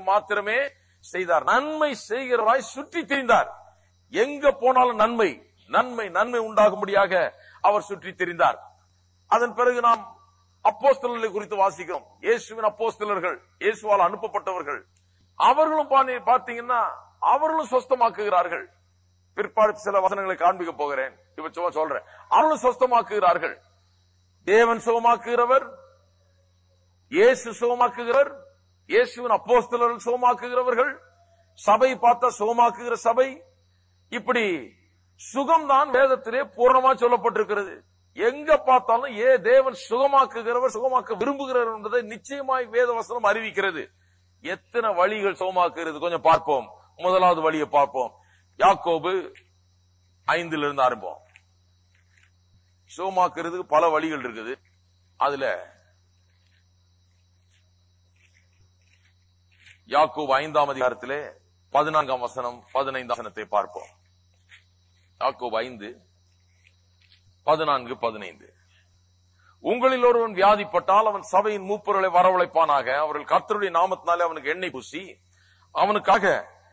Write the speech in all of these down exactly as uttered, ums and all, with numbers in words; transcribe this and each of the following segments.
மாத்திரமே செய்தார். நன்மை செய்கிறவராய் சுற்றி திரிந்தார். எங்க போனாலும் நன்மை நன்மை நன்மை உண்டாகும்படியாக அவர் சுற்றி திரிந்தார். அதன் பிறகு நாம் அப்போஸ்தலர்களை குறித்து வாசிக்கிறோம். இயேசுவின் அப்போஸ்தலர்கள், இயேசுவால் அனுப்பப்பட்டவர்கள், அவர்களும் பார்த்தீங்கன்னா அவர்களும் சொஸ்தமாக்குகிறார்கள். பிற்பாடு சில வசனங்களை காண்பிக்க போகிறேன், இப்ப சும்மா சொல்றேன். அவர்களும் சொஸ்தமாக்குகிறார்கள். தேவன் சுகமாக்குகிறவர், இயேசு சுகமாக்குகிறவர், இயேசுவின் அப்போஸ்தலர்கள் சுகமாக்குகிறவர்கள், சபை பார்த்தா சுகமாக்குகிற சபை. இப்படி சுகம்தான் வேதத்திலே பூர்ணமா சொல்லப்பட்டிருக்கிறது. எங்க பார்த்தாலும் ஏ தேவன் சுகமாக்குகிறவர், சுகமாக்க விரும்புகிறவர் என்பதை நிச்சயமாய் வேத வசனம் அறிவிக்கிறது. எத்தனை வழிகள் சுகமாக்குகிறது கொஞ்சம் பார்ப்போம். முதலாவது வழியை பார்ப்போம். யாக்கோபு ஐந்துல இருந்து ஆரம்பம். சுகமாக்குறதுக்கு பல வழிகள் இருக்குது. அதுல யாக்கோபு ஐந்தாம் அதிகாரத்திலே பதினான்காம் வசனம் பதினைந்தாம் வசனத்தை பார்ப்போம். யாக்கோபு ஐந்து பதினான்கு பதினைந்து. உங்களில் ஒருவன் வியாதிப்பட்டால் அவன் சபையின் மூப்பர்களை வரவழைப்பானாக. அவர்கள் கர்த்தருடைய நாமத்தினாலே அவனுக்கு எண்ணெய் பூசி அவனுக்காக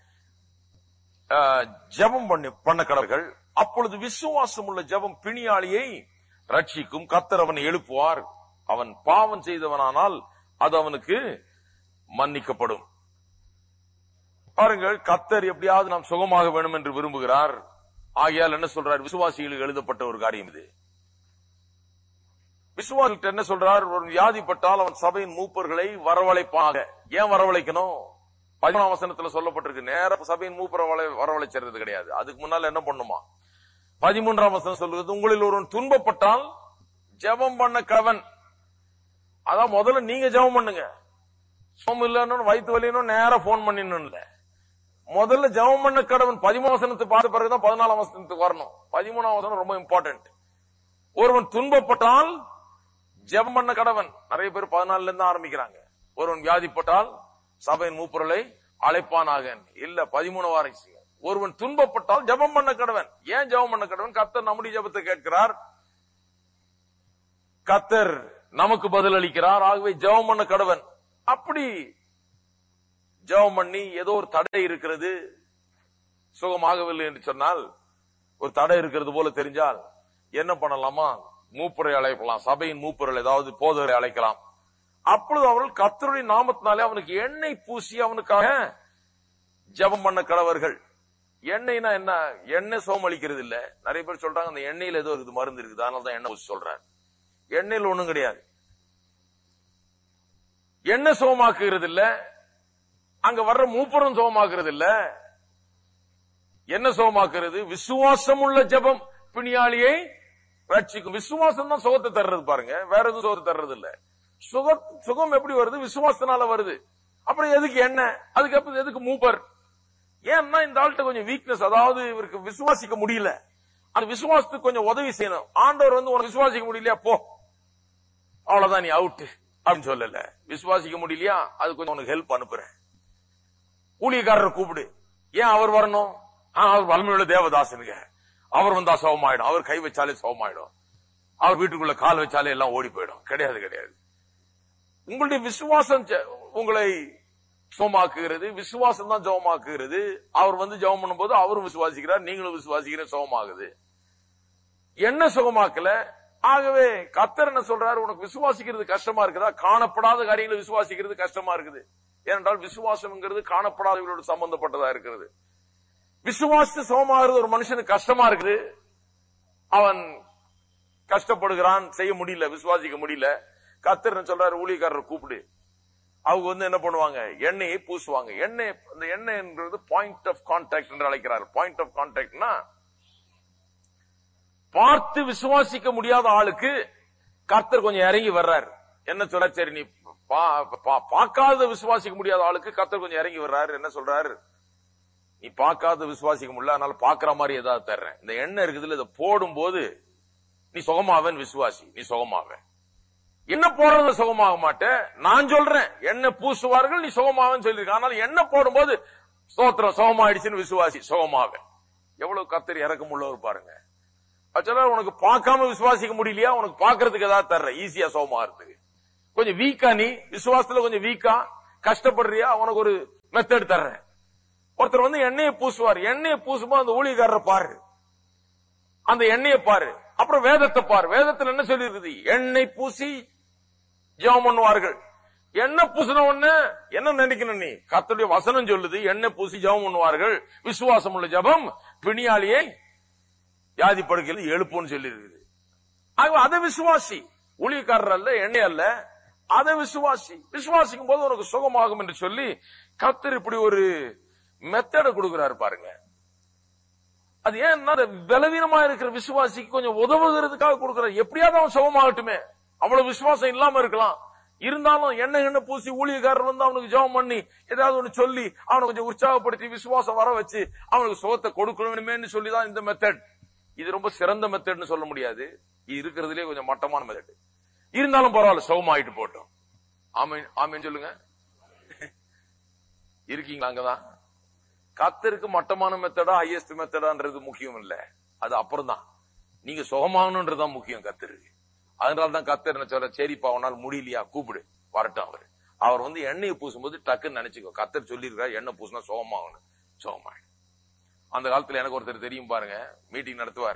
ஜெபம் பண்ண கடவர்கள். அப்பொழுது விசுவாசம் உள்ள ஜெபம் பிணியாளியை ரட்சிக்கும். கர்த்தர் அவனை எழுப்புவார். அவன் பாவம் செய்தவனானால் அது அவனுக்கு மன்னிக்கப்படும். பாருங்கள், கர்த்தர் எப்படியாவது நாம் சுகமாக வேணும் என்று விரும்புகிறார். ஆகையால் என்ன சொல்றார்? விசுவாசிகளுக்கு எழுதப்பட்ட ஒரு காரியம் இது. விசுவாசிகள் என்ன சொல்றார்? ஒரு வியாதிப்பட்டால் அவன் சபையின் மூப்பர்களை வரவழைப்பாக. ஏன் வரவழைக்கணும்? பதிமூணாம் வசனத்துல சொல்லப்பட்டிருக்கு. நேர சபையின் மூப்பரை வரவழைச்சது கிடையாது. அதுக்கு முன்னால என்ன பண்ணுமா? பதிமூன்றாம் வசனம் சொல்றது, உங்களில் ஒருவன் துன்பப்பட்டால் ஜெபம் பண்ண கவன். அதான் முதல்ல நீங்க ஜெபம் பண்ணுங்க. சோம் இல்லன்னு வயிற்று வலியணும் நேர போன் பண்ணிடணும் இல்ல, முதல்ல ஜெபம் பண்ண கடவன். பதிமூணாம் வசனத்தை பார்த்த பிறகுதான் பதினாலாம் வசனத்துக்கு வரணும். பதிமூணாம் வசனம் ரொம்ப இம்பார்ட்டன்ட். ஒருவன் துன்பப்பட்டால் ஜெபம் பண்ண கடவன். நிறைய பேர் பதினாலுல இருந்து ஆரம்பிக்கிறாங்க. ஒருவன் வியாதிப்பட்டால் சபையின் மூப்பொருளை அழைப்பானாக. இல்ல, பதிமூணு வாரம். ஒருவன் துன்பப்பட்டால் ஜெபம் பண்ண கடவன். ஏன் ஜெபம் பண்ண கடவன்? கர்த்தர் நம்முடைய ஜெபத்தை கேட்கிறார், கர்த்தர் நமக்கு பதில் அளிக்கிறார். ஆகவே ஜெபம் பண்ண கடவன். அப்படி ஜெபம் பண்ணி ஏதோ ஒரு தடை இருக்கிறது, சுகமாகவில்லை என்று சொன்னால், ஒரு தடை இருக்கிறது போல தெரிஞ்சால் என்ன பண்ணலாமா? மூப்பரை அழைக்கலாம், சபையின் மூப்பரை ஏதாவது போதகரை அழைக்கலாம். அப்பொழுது அவர்கள் கர்த்தருடைய நாமத்தினாலே அவனுக்கு எண்ணெய் பூசி அவனுக்காக ஜெபம் பண்ண கடவர்கள். எண்ணெய்னா என்ன? எண்ணெய் சோம் அளிக்கிறது இல்ல. நிறைய பேர் சொல்றாங்க அந்த எண்ணெயில ஏதோ இருக்குது, மருந்து இருக்குது, அதனாலதான் எண்ணெய் பூசி சொல்றாரு. எண்ணெயில் ஒண்ணும் கிடையாது. எண்ணெய் சோமாக்குகிறது இல்ல, அங்க வர்ற மூப்பரும் சோமாக்குறது இல்ல. என்ன சோமாக்குறது? விசுவாசம் உள்ள ஜெபம் பிணியாளியை ரட்சிக்கும். விசுவாசம் தான் சுகத்தை தர்றது. பாருங்க, வேற எதுவும் சுகத்தை தர்றது இல்ல. சுக சுகம் எப்படி வருது? விசுவாசத்தினால வருது. அப்புறம் எதுக்கு என்ன? அதுக்கப்புறம் எதுக்கு மூப்பர்? ஏன்னா இந்த ஆள்கிட்ட கொஞ்சம் வீக்னஸ், அதாவது இவருக்கு விசுவாசிக்க முடியல. அந்த விசுவாசத்துக்கு கொஞ்சம் உதவி செய்யணும். ஆண்டவர் வந்து உனக்கு விசுவாசிக்க முடியலையா, போ, அவ்வளவுதான், நீ அவுட் அப்படின்னு சொல்லல. விசுவாசிக்க முடியலையா, அது கொஞ்சம் உனக்கு ஹெல்ப் அனுப்புறேன். ஊழியக்காரரை கூப்பிடு. ஏன் அவர் வரணும்? அவர் வலிமையுள்ள தேவதாசனுங்க, அவர் வந்தா சவமாயிடும். அவர் கை வச்சாலே சவமாயிடும். அவர் வீட்டுக்குள்ள கால் வச்சாலே எல்லாம் ஓடி போயிடும். கிடையாது, கிடையாது. உங்களுடைய விசுவாசம் உங்களை சோமாக்குகிறது. விசுவாசம் தான் ஜெபமாக்குகிறது. அவர் வந்து ஜெபம் பண்ணும்போது அவரும் விசுவாசிக்கிறார், நீங்களும் விசுவாசிக்கிற சுகமாகுது. என்ன சுகமாக்கல? ஆகவே கர்த்தர் என்ன சொல்றாரு? உனக்கு விசுவாசிக்கிறது கஷ்டமா இருக்குதா? காணப்படாத காரியங்களை விசுவாசிக்கிறது கஷ்டமா இருக்குது. ஏனென்றால் விசுவாசம்ங்கிறது காணப்படாதவர்களோடு சம்பந்தப்பட்டதா இருக்கிறது. விசுவாசத்து சமமாகிறது ஒரு மனுஷனுக்கு கஷ்டமா இருக்குது. அவன் கஷ்டப்படுகிறான், செய்ய முடியல, விசுவாசிக்க முடியல. கர்த்தர் சொல்றாரு, ஊழியக்காரரை கூப்பிடு. அவங்க வந்து என்ன பண்ணுவாங்க? எண்ணெயை பூசுவாங்க. எண்ணெய், அந்த எண்ணெய்ன்றது பாயிண்ட் ஆஃப் கான்டாக்ட் என்று அழைக்கிறார். பாயிண்ட் ஆஃப் கான்டாக்ட்னா, பார்த்து விசுவாசிக்க முடியாத ஆளுக்கு கர்த்தர் கொஞ்சம் இறங்கி வர்றார். என்ன சொல்ற? சரி, நீ பார்க்காத விசுவாசிக்க முடியாத ஆளுக்கு கர்த்தர் கொஞ்சம் இறங்கி வர்றாரு. என்ன சொல்றாரு? நீ பார்க்காத விசுவாசிக்க முடியல, அதனால பாக்குற மாதிரி ஏதாவது தர்றேன். இந்த எண்ணெய் இருக்குதுல, இதை போடும் போது நீ சுகமாவேன் விசுவாசி, நீ சுகமாவேன். என்ன போடுறது சுகமாக மாட்டேன், நான் சொல்றேன். என்ன பூசுவார்கள், நீ சுகமாவேன்னு சொல்லிருக்க. ஆனால் என்ன போடும்போது ஸ்தோத்திரம் சுகமாயிடுச்சுன்னு விசுவாசி, சுகமாவேன். எவ்வளவு கர்த்தர் இறக்கம் உள்ளவர் பாருங்க. உனக்கு பார்க்காம விசுவாசிக்க முடியலையா, உனக்கு பாக்குறதுக்கு ஏதாவது தர்றேன், ஈஸியா சுகமாகிறதுக்கு. கொஞ்சம் வீக்கா, நீ விசுவாசத்துல கொஞ்சம் வீக்கா கஷ்டப்படுறியா, உனக்கு ஒரு மெத்தட் தர்றேன். ஒருத்தர் வந்து எண்ணெயை பூசுவார். எண்ணெயை பூசும்போது அந்த ஊழியக்காரரை பாரு, அந்த எண்ணெயை பாரு, அப்புறம் வேதத்தை பாரு. வேதத்துல என்ன சொல்லி இருக்குது? எண்ணெய் பூசி ஜெபம் பண்ணுவார்கள். எண்ணெய் பூசின உடனே என்ன நினைக்கணும் நீ? கர்த்தருடைய வசனம் சொல்லுது எண்ணெய் பூசி ஜெபம் பண்ணுவார்கள், விசுவாசம் உள்ள ஜெபம் பிணியாளியை வியாதி படுக்கையில் எழுப்புன்னு சொல்லி இருக்குது. அதை விசுவாசி, ஊழியக்காரர் அல்ல, எண்ணெய் அல்ல, அதை விசுவாசி. விசுவாசிக்கும் போது உனக்கு சுகமாகும் என்று சொல்லி கர்த்தர் இப்படி ஒரு மெத்தட கொடுக்கிறாரு பாருங்க. அது ஏன்னா பலவீனமா இருக்கிற விசுவாசிக்கு கொஞ்சம் உதவுகிறதுக்காக கொடுக்கிறார். எப்படியாவது அவன் சுகமாகட்டுமே, அவ்வளவு விசுவாசம் இல்லாம இருக்கலாம், இருந்தாலும் எண்ணெய் எண்ணெய் பூசி ஊழியக்காரர் வந்து அவனுக்கு ஜெபம் பண்ணி ஏதாவது ஒண்ணு சொல்லி அவனை கொஞ்சம் உற்சாகப்படுத்தி விசுவாசம் வர வச்சு அவனுக்கு சுகத்தை கொடுக்கணுமே சொல்லிதான் இந்த மெத்தட். இது ரொம்ப சிறந்த மெத்தட்னு சொல்ல முடியாது, இது இருக்கிறதுலே கொஞ்சம் மட்டமான மெத்தட். இருந்தாலும் பரவாயில்ல, சுகமாயிட்டு போட்டோம். ஆமீன் ஆமீன் சொல்லுங்க. இருக்கீங்களா? அங்கதான் கர்த்தருக்கு மட்டமான மெத்தடா ஹையஸ்ட் மெத்தடான்றது முக்கியம் இல்ல, அது அப்புறம் தான். நீங்க சுகமாகணும்ன்றதுதான் முக்கியம் கர்த்தருக்கு. அதனாலதான் கர்த்தர் என்ன சொல்ற, சரிப்பா அவனால் முடியலையா கூப்பிடு வரட்டும். அவர் அவர் வந்து எண்ணெயை பூசும்போது டக்குன்னு நினைச்சுக்கோ, கர்த்தர் சொல்லியிருக்காரு எண்ணெய் பூசினா சுகமாகணும், சுகமாயிடும். அந்த காலத்துல எனக்கு ஒருத்தர் தெரியும் பாருங்க, மீட்டிங் நடத்துவார்.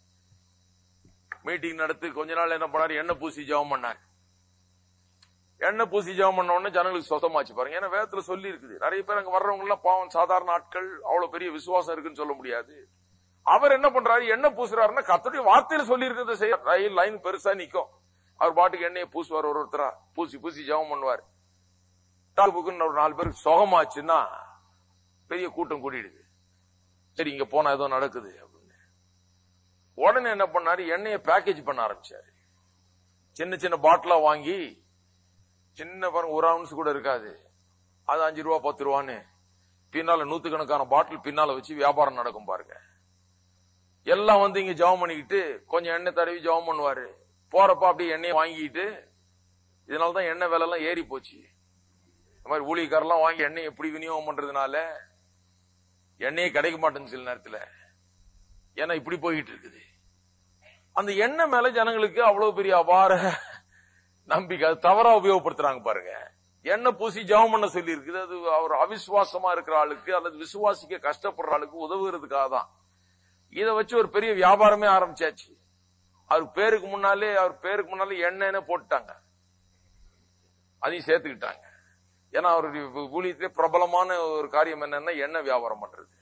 மீட்டிங் நடத்தி கொஞ்ச நாள் என்ன பண்ணாரு, எண்ணெய் பூசி ஜெபம் பண்ணார். எண்ணெய் பூசி ஜெபம் பண்ண உடனே ஜனங்களுக்கு சொந்தமாச்சு பாருங்க. ஏன்னா வேதத்துல சொல்லி இருக்குது. நிறைய பேர் அங்க வர்றவங்க எல்லாம் பாவம் சாதாரண ஆட்கள், அவ்வளவு பெரிய விசுவாசம் இருக்குன்னு சொல்ல முடியாது. அவர் என்ன பண்றாரு, எண்ணெய் பூசுறாருன்னா கர்த்தருடைய வார்த்தையில சொல்லி இருக்கிறத செய்ய. ரயில் லைன் பெருசா நிக்கும், அவர் பாட்டுக்கு எண்ணெயை பூசுவார், ஒரு ஒருத்தரா பூசி பூசி ஜெபம் பண்ணுவார். டாக்குன்னு ஒரு நாலு பேருக்கு சுகமாச்சுன்னா பெரிய கூட்டம் கூட்டிடுது. சரி இங்க போனா ஏதோ நடக்குது அப்படின்னு உடனே என்ன பண்ணாரு, எண்ணெயை பேக்கேஜ் பண்ண ஆரம்பிச்சாரு. சின்ன சின்ன பாட்டிலா வாங்கி, சின்ன பாருங்க ஒரு அவுன்ஸ் கூட இருக்காது, அது அஞ்சு ரூபா பத்து ரூபான்னு பின்னால நூத்துக்கணக்கான பாட்டில் பின்னால வச்சு வியாபாரம் நடக்கும் பாருங்க. எல்லாம் வந்து இங்க ஜெபம் பண்ணிக்கிட்டு கொஞ்சம் எண்ணெய் தடவி ஜெபம் பண்ணுவாரு. போறப்ப அப்படியே எண்ணெயை வாங்கிட்டு, இதனாலதான் எண்ணெய் விலை எல்லாம் ஏறி போச்சு. இந்த மாதிரி ஊழியக்காரெல்லாம் வாங்கி எண்ணெய் எப்படி விநியோகம் பண்றதுனால எண்ணெயே கிடைக்க மாட்டேங்குது சில நேரத்துல. ஏன்னா இப்படி போயிட்டு இருக்குது. அந்த எண்ணெய் மேல ஜனங்களுக்கு அவ்வளவு பெரிய அபார நம்பிக்கை, அது தவறா உபயோகப்படுத்துறாங்க பாருங்க. எண்ணெய் பூசி ஜெபம் பண்ண சொல்லி இருக்குது. அது அவர் அவிசுவாசமா இருக்கிற ஆளுக்கு அல்லது விசுவாசிக்க கஷ்டப்படுற ஆளுக்கு உதவுறதுக்காக தான். இதை வச்சு ஒரு பெரிய வியாபாரமே ஆரம்பிச்சாச்சு. அவர் பேருக்கு முன்னாலே அவர் பேருக்கு முன்னாலே எண்ணெய்னு போட்டுட்டாங்க, அதையும் சேர்த்துக்கிட்டாங்க. ஏன்னா அவருடைய ஊழியத்திலே பிரபலமான ஒரு காரியம் என்னன்னா எண்ணெய் வியாபாரம் பண்றது.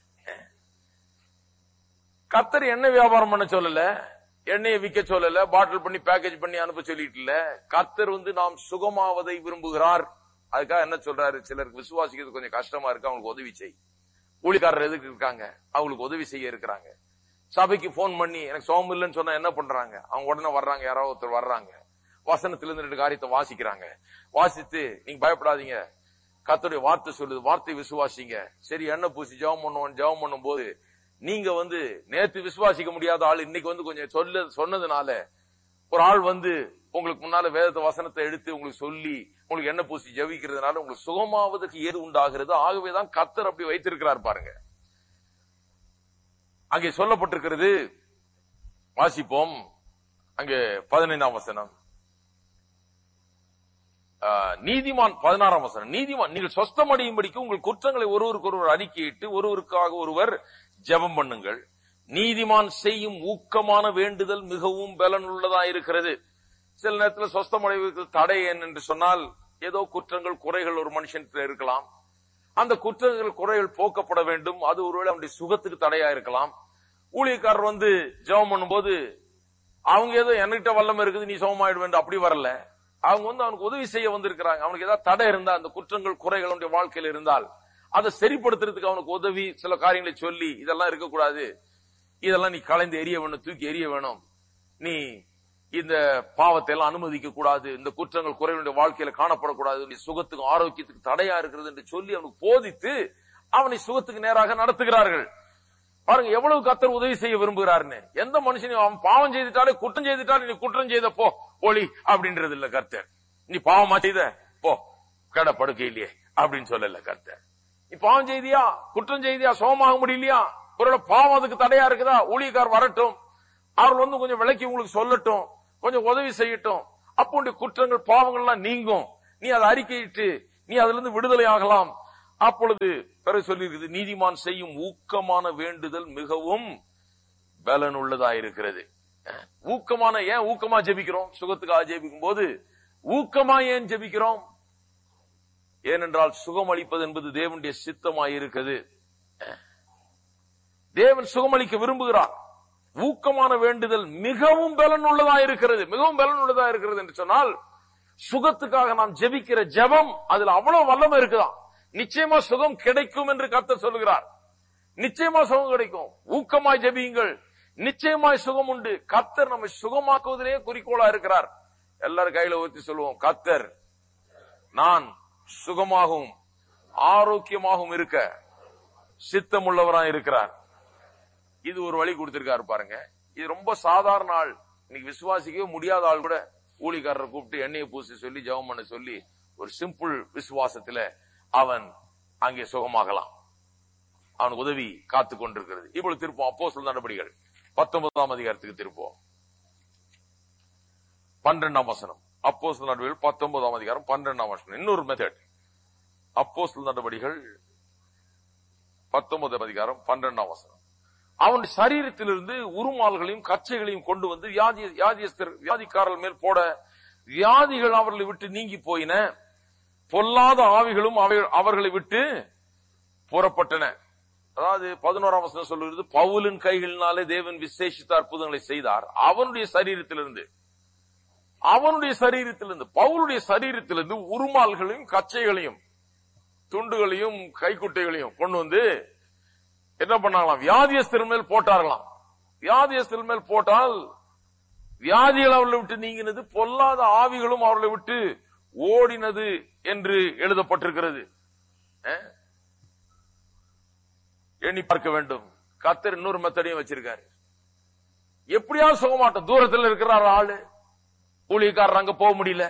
கர்த்தர் எண்ணெய் வியாபாரம் பண்ண சொல்லல, எண்ணெயை விற்க சொல்லல, பாட்டில் பண்ணி பேக்கேஜ் பண்ணி அனுப்ப சொல்லிட்டு இல்ல. கர்த்தர் வந்து நாம் சுகமாவதை விரும்புகிறார். அதுக்காக என்ன சொல்றாரு, சிலருக்கு விசுவாசிக்கிறது கொஞ்சம் கஷ்டமா இருக்கு, அவங்களுக்கு உதவி செய். ஊழியக்காரர் எதுக்கு இருக்காங்க, அவங்களுக்கு உதவி செய்ய இருக்கிறாங்க. சபைக்கு போன் பண்ணி எனக்கு சோகம் இல்லைன்னு சொன்னா என்ன பண்றாங்க, அவங்க உடனே வர்றாங்க, யாராவது ஒருத்தர் வர்றாங்க, வசனத்திலிருந்து ரெண்டு காரியத்தை வாசிக்கிறாங்க. வாசித்து நீங்க பயப்படாதீங்க, கர்த்தருடைய வார்த்தை சொல்லுது, வார்த்தை விசுவாசிங்க. சரி எண்ணெய் பூசி ஜெபம் பண்ணுவோம். ஜெபம் பண்ணும் போது நீங்க வந்து நேத்து விசுவாசிக்க முடியாத ஆள் இன்னைக்கு வந்து கொஞ்சம் சொல்ல சொன்னதுனால ஒரு ஆள் வந்து உங்களுக்கு முன்னால வேதத்தை வசனத்தை எடுத்து உங்களுக்கு சொல்லி உங்களுக்கு எண்ணெய் பூசி ஜெபிக்கிறதுனால உங்களுக்கு சுகமாவதற்கு ஏது உண்டாகிறது. ஆகவேதான் கர்த்தர் அப்படி வைத்திருக்கிறார் பாருங்க. அங்கே சொல்லப்பட்டிருக்கிறது, வாசிப்போம். அங்கே பதினைந்தாம் வசனம், நீதிமான் பதினாறாம் வசனம், நீதிமான் நீங்கள் சொஸ்தமடையும்படிக்கு உங்கள் குற்றங்களை ஒருவருக்கு ஒருவர் அறிக்கையிட்டு ஒருவருக்காக ஒருவர் ஜெபம் பண்ணுங்கள். நீதிமான் செய்யும் ஊக்கமான வேண்டுதல் மிகவும் பலனுள்ளதா இருக்கிறது. சில நேரத்தில் சொஸ்தமடைவதற்கு தடை என்று சொன்னால் ஏதோ குற்றங்கள் குறைகள் ஒரு மனுஷன் இருக்கலாம். அந்த குற்றங்கள் குறைகள் போக்கப்பட வேண்டும். அது ஒருவேளை அவனுடைய சுகத்துக்கு தடையா இருக்கலாம். ஊழியக்காரர் வந்து ஜெபம் பண்ணும் போது அவங்க ஏதோ என்கிட்ட வல்லமை இருக்குது நீ சுகமாயிட வேண்டும் அப்படி வரல. அவங்க வந்து அவனுக்கு உதவி செய்ய வந்திருக்கிறாங்க. அவனுக்கு ஏதாவது தடை இருந்தா, அந்த குற்றங்கள் குறைகள் அவனுடைய வாழ்க்கையில் இருந்தால் அதை சரிப்படுத்துறதுக்கு அவனுக்கு உதவி சில காரியங்களை சொல்லி, இதெல்லாம் இருக்கக்கூடாது, இதெல்லாம் நீ கலைந்து எரிய வேணும், தூக்கி எரிய வேணும், நீ இந்த பாவத்தை எல்லாம் அனுமதிக்க கூடாது, இந்த குற்றங்கள் குறைகளுடைய வாழ்க்கையில காணப்படக்கூடாது, நீ சுகத்துக்கும் ஆரோக்கியத்துக்கு தடையா இருக்கிறது என்று சொல்லி அவனுக்கு போதித்து அவனை சுகத்துக்கு நேராக நடத்துகிறார்கள். பாருங்க எவ்வளவு கர்த்தர் உதவி செய்ய விரும்புகிறாருன்னு. எந்த மனுஷனையும் அவன் பாவம் செய்துட்டாலே குற்றம் செய்துட்டாலே நீ குற்றம் செய்த போ ஒளி அப்படின்றது இல்ல கர்த்தர். நீ பாவமா செய்த போ கட படுக்கையிலேயே அப்படின்னு சொல்லல கர்த்தர். நீ பாவம் செய்தியா குற்றம் செய்தியா சோகமாக முடியலையா, ஒரு பாவம் அதுக்கு தடையா இருக்குதா, ஊழியக்கார் வரட்டும், அவர்கள் வந்து கொஞ்சம் விளக்கி உங்களுக்கு சொல்லட்டும், கொஞ்சம் உதவி செய்யட்டும். அப்போ குற்றங்கள் பாவங்கள் எல்லாம் நீங்கும். நீ அதை அறிக்கையிட்டு நீ அதுல இருந்து விடுதலை ஆகலாம். அப்பொழுது பிறகு சொல்லியிருக்கிறது, நீதிமான் செய்யும் ஊக்கமான வேண்டுதல் மிகவும் பலன் உள்ளதா இருக்கிறது. ஊக்கமான ஏன் ஊக்கமா ஜெபிக்கிறோம்? சுகத்துக்காக ஜெபிக்கும் போது ஊக்கமா ஏன் ஜெபிக்கிறோம்? ஏனென்றால் சுகம் அளிப்பது என்பது தேவனுடைய சித்தமாய் இருக்குது. தேவன் சுகமளிக்க விரும்புகிறார். ஊக்கமான வேண்டுதல் மிகவும் பலன் உள்ளதா இருக்கிறது. மிகவும் பலன் உள்ளதா இருக்கிறது என்று சொன்னால், சுகத்துக்காக நாம் ஜெபிக்கிற ஜெபம் அதுல அவ்வளவு வல்லமை இருக்குதான். நிச்சயமா சுகம் கிடைக்கும் என்று கர்த்தர் சொல்லுகிறார். நிச்சயமா சுகம் கிடைக்கும். ஊக்கமாய் ஜெபியுங்கள், நிச்சயமாய் சுகம் உண்டு. கர்த்தர் நம்மை சுகமாக்குவதிலே குறிக்கோளா இருக்கிறார். எல்லாரும் கையில ஊற்றி சொல்லுவோம், கர்த்தர் நான் சுகமாகவும் ஆரோக்கியமாகவும் இருக்க சித்தமுள்ளவராய் இருக்கிறார். இது ஒரு வழி கொடுத்திருக்காரு பாருங்க. இது ரொம்ப சாதாரண ஆள், இன்னைக்கு விசுவாசிக்கவே முடியாத ஆள் கூட ஊழியக்காரரை கூப்பிட்டு எண்ணெயை பூசி சொல்லி ஜெபம் பண்ண சொல்லி ஒரு சிம்பிள் விசுவாசத்துல அவன் அங்கே சுகமாகலாம். அவனுக்கு உதவி காத்து கொண்டிருக்கிறது. இப்பொழுது திருப்போம் அப்போஸ்தலர் நடபடிகள் பத்தொன்பதாம் அதிகாரத்துக்கு திருப்போம். பன்னிரெண்டாம் வசனம். அப்போஸ்தலர் நடபடிகள் பத்தொன்பதாம் அதிகாரம் பன்னிரெண்டாம் வசனம். இன்னொரு மெத்தட். அப்போஸ்தலர் நடபடிகள் பத்தொன்பதாம் அதிகாரம் பன்னிரெண்டாம் வசனம். அவன் சரீரத்திலிருந்து உருமால்களையும் கச்சைகளையும் கொண்டு வந்து வியாதி வியாதியஸ்தர் வியாதிக்காரர்கள் மேல் போட, வியாதிகள் அவர்களை விட்டு நீங்கி போயின, பொல்லாத ஆவிகளும் அவர்களை விட்டு புறப்பட்டன. அதாவது பதினோராம் வசனம் சொல்லுகிறது, பவுலின் கைகளினாலே தேவன் விசேஷித்த அற்புதங்களை செய்தார். அவனுடைய சரீரத்திலிருந்து அவனுடைய சரீரத்திலிருந்து பவுலுடைய சரீரத்திலிருந்து உருமால்களையும் கச்சைகளையும் துண்டுகளையும் கைக்குட்டைகளையும் கொண்டு வந்து என்ன பண்ணாங்களாம்? வியாதியஸ்தர் மேல் போட்டார்களாம். வியாதியஸ்தர் மேல் போட்டால் வியாதிகள் அவர்களை விட்டு நீங்கினது, பொல்லாத ஆவிகளும் அவர்களை விட்டு ஓடினது என்று எழுதப்பட்டிருக்கிறது. எண்ணி பார்க்க வேண்டும். கர்த்தர் இன்னொரு மெத்தடையும் வச்சிருக்காரு. எப்படியாவது சுகமாட்டம். தூரத்தில் இருக்கிறார் ஆளு, ஊழியக்காரர் அங்க போக முடியல.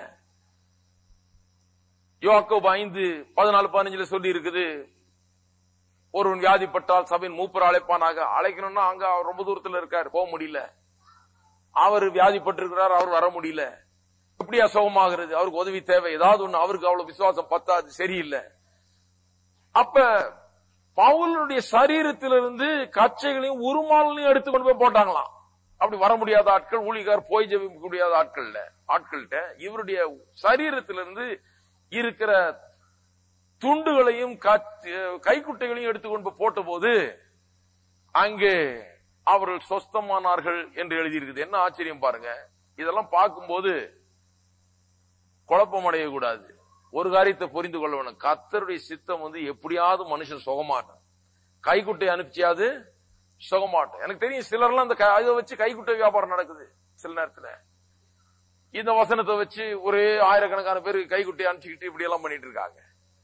யோவாக்கோபு ஐந்து பதினாலு பதினஞ்சுல சொல்லி இருக்குது, ஒருவன் வியாதிப்பட்டால் சபையின் மூப்பர் அழைப்பானாக. அழைக்கணும்னா அங்க அவர் ரொம்ப தூரத்தில் இருக்காரு, போக முடியல. அவர் வியாதிப்பட்டிருக்கிறார், அவர் வர முடியல. எப்படியா சுகமாகிறது? அவருக்கு உதவி தேவை. ஏதாவது ஒண்ணு. அவருக்கு அவ்வளவு விசுவாசம் பத்தாது, சரியில்லை. அப்ப பவுலுடைய சரீரத்திலிருந்து கச்சைகளையும் உருமாலையும் எடுத்து கொண்டு போய் போட்டாங்களாம். அப்படி வர முடியாத ஆட்கள், ஊழியக்கார் போய் ஜெபிக்க முடியாத ஆட்கள் ஆட்கள்கிட்ட இவருடைய சரீரத்திலிருந்து இருக்கிற துண்டுகளையும் கைக்குட்டைகளையும் எடுத்துக்கொண்டு போட்ட போது அங்கே அவர்கள் சொஸ்தமானார்கள் என்று எழுதியிருக்குது. என்ன ஆச்சரியம் பாருங்க. இதெல்லாம் பார்க்கும்போது குழப்பம் அடையக்கூடாது. ஒரு காரியத்தை புரிந்து கொள்ள வேணும். கர்த்தருடைய சித்தம் வந்து எப்படியாவது மனுஷன் சுகமாட்டான். கைக்குட்டை அனுப்பிச்சியாது சுகமாட்டான். எனக்கு தெரியும் சிலர்லாம் அந்த அதை வச்சு கைக்குட்டை வியாபாரம் நடக்குது. சில நேரத்தில் இந்த வசனத்தை வச்சு ஒரே ஆயிரக்கணக்கான பேருக்கு கைக்குட்டை அனுப்பிச்சுக்கிட்டு இப்படி எல்லாம் பண்ணிட்டு இருக்காங்க.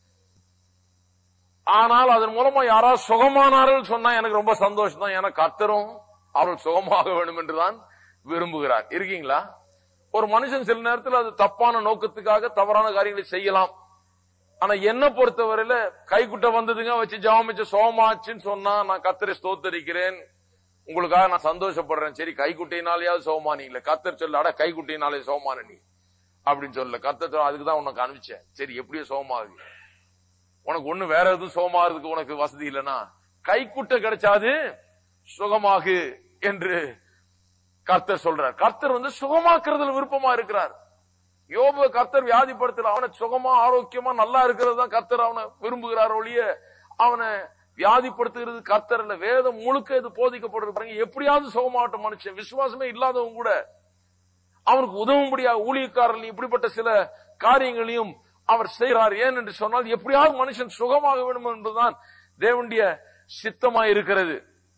ஆனால் அதன் மூலமா யாராவது சுகமானார்கள் சொன்னா எனக்கு ரொம்ப சந்தோஷம் தான். ஏன்னா கர்த்தரும் அவர்கள் சுகமாக வேண்டும் என்றுதான் விரும்புகிறார். இருக்கீங்களா? ஒரு மனுஷன் சில நேரத்தில் அது தப்பான நோக்கத்துக்காக தவறான காரியங்களை செய்யலாம். ஆனா என்ன பொறுத்தவரையில கைக்குட்டை வந்ததுங்க வச்சு ஜெபம் வச்சு சுகமாச்சுன்னு சொன்னா நான் கர்த்தரை ஸ்தோத்தரிக்கிறேன், உங்களுக்காக நான் சந்தோஷப்படுறேன். சரி, கைக்குட்டையினாலேயாவது சுகமானீங்களே. கர்த்தர் சொல்ல, அட கைக்குட்டையினாலே சுகமான நீ அப்படின்னு சொல்லல. கர்த்தர் சொல்ல, அதுக்குதான் உனக்கு அனுப்பிச்சேன். சரி, எப்படியோ சுகமாகுது. உனக்கு ஒண்ணு வேற எதுவும் சுகமாகிறதுக்கு உனக்கு வசதி இல்லைன்னா கைக்குட்டை கிடைச்சாது சுகமாகு என்று கர்த்தர் சொல்றார். கர்த்தர் வந்து சுகமாக்குறதுல விருப்பமா இருக்கிறார். யோபு கர்த்தர் வியாதிப்படுத்தல, அவனை சுகமா ஆரோக்கியமா நல்லா இருக்கிறது தான் கர்த்தர் அவனை விரும்புகிறார் ஒழிய அவனை வியாதிப்படுத்துகிறது கர்த்தர் இல்ல. வேதம் முழுக்க இது போதிக்கப்படுறது பாருங்க. எப்படியாவது சுகமாகட்டும் மனுஷன். விசுவாசமே இல்லாதவங்க கூட அவனுக்கு உதவும்படியாக ஊழியக்காரர்கள் இப்படிப்பட்ட சில காரியங்களையும் அவர் செய்கிறார். ஏன் என்று சொன்னால் எப்படியாவது மனுஷன் சுகமாக வேண்டும் என்பதுதான் தேவனுடைய சித்தமாய் இருக்கிறது.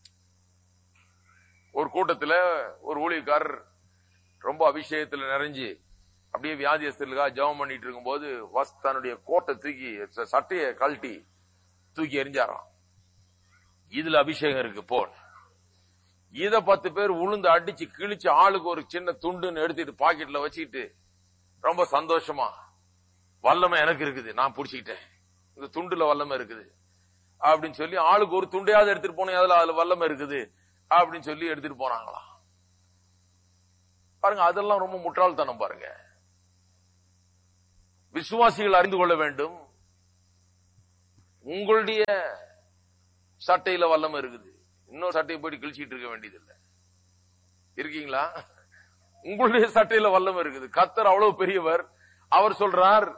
ஒரு கூட்டத்துல ஒரு ஊழியக்காரர் ரொம்ப அபிஷேகத்துல நிறைஞ்சு அப்படியே வியாதியஸ்தர்களுக்காக ஜெபம் பண்ணிட்டு இருக்கும் போது தன்னுடைய கோட்டை தூக்கி சட்டையை கழட்டி தூக்கி எரிஞ்சாராம். இதுல அபிஷேகம் இருக்கு போல். இத பத்து பேர் உளுந்து அடிச்சு கிழிச்சு ஆளுக்கு ஒரு சின்ன துண்டுன்னு எடுத்துட்டு பாக்கெட்ல வச்சுக்கிட்டு ரொம்ப சந்தோஷமா, வல்லமை எனக்கு இருக்குது, நான் புடிச்சுக்கிட்டேன், இந்த துண்டுல வல்லமை இருக்குது அப்படின்னு சொல்லி ஆளுக்கு ஒரு துண்டையாவது எடுத்துட்டு போனேன், அதுல அதுல வல்லமை இருக்குது அப்படின்னு சொல்லி எடுத்துட்டு போனாங்களாம். பாருங்க, அதெல்லாம் ரொம்ப முட்டாள்தனம். பாருங்க, விசுவாசிகள் அறிந்து கொள்ள வேண்டும், உங்களுடைய சட்டையில வல்லமை இருக்குது. இன்னொரு சட்டையை போயிட்டு கிழிச்சிட்டு இருக்க வேண்டியது இல்லை. இருக்கீங்களா? உங்களுடைய சட்டையில வல்லமை இருக்குது. கர்த்தர் அவ்வளவு பெரியவர். அவர் சொல்றார்,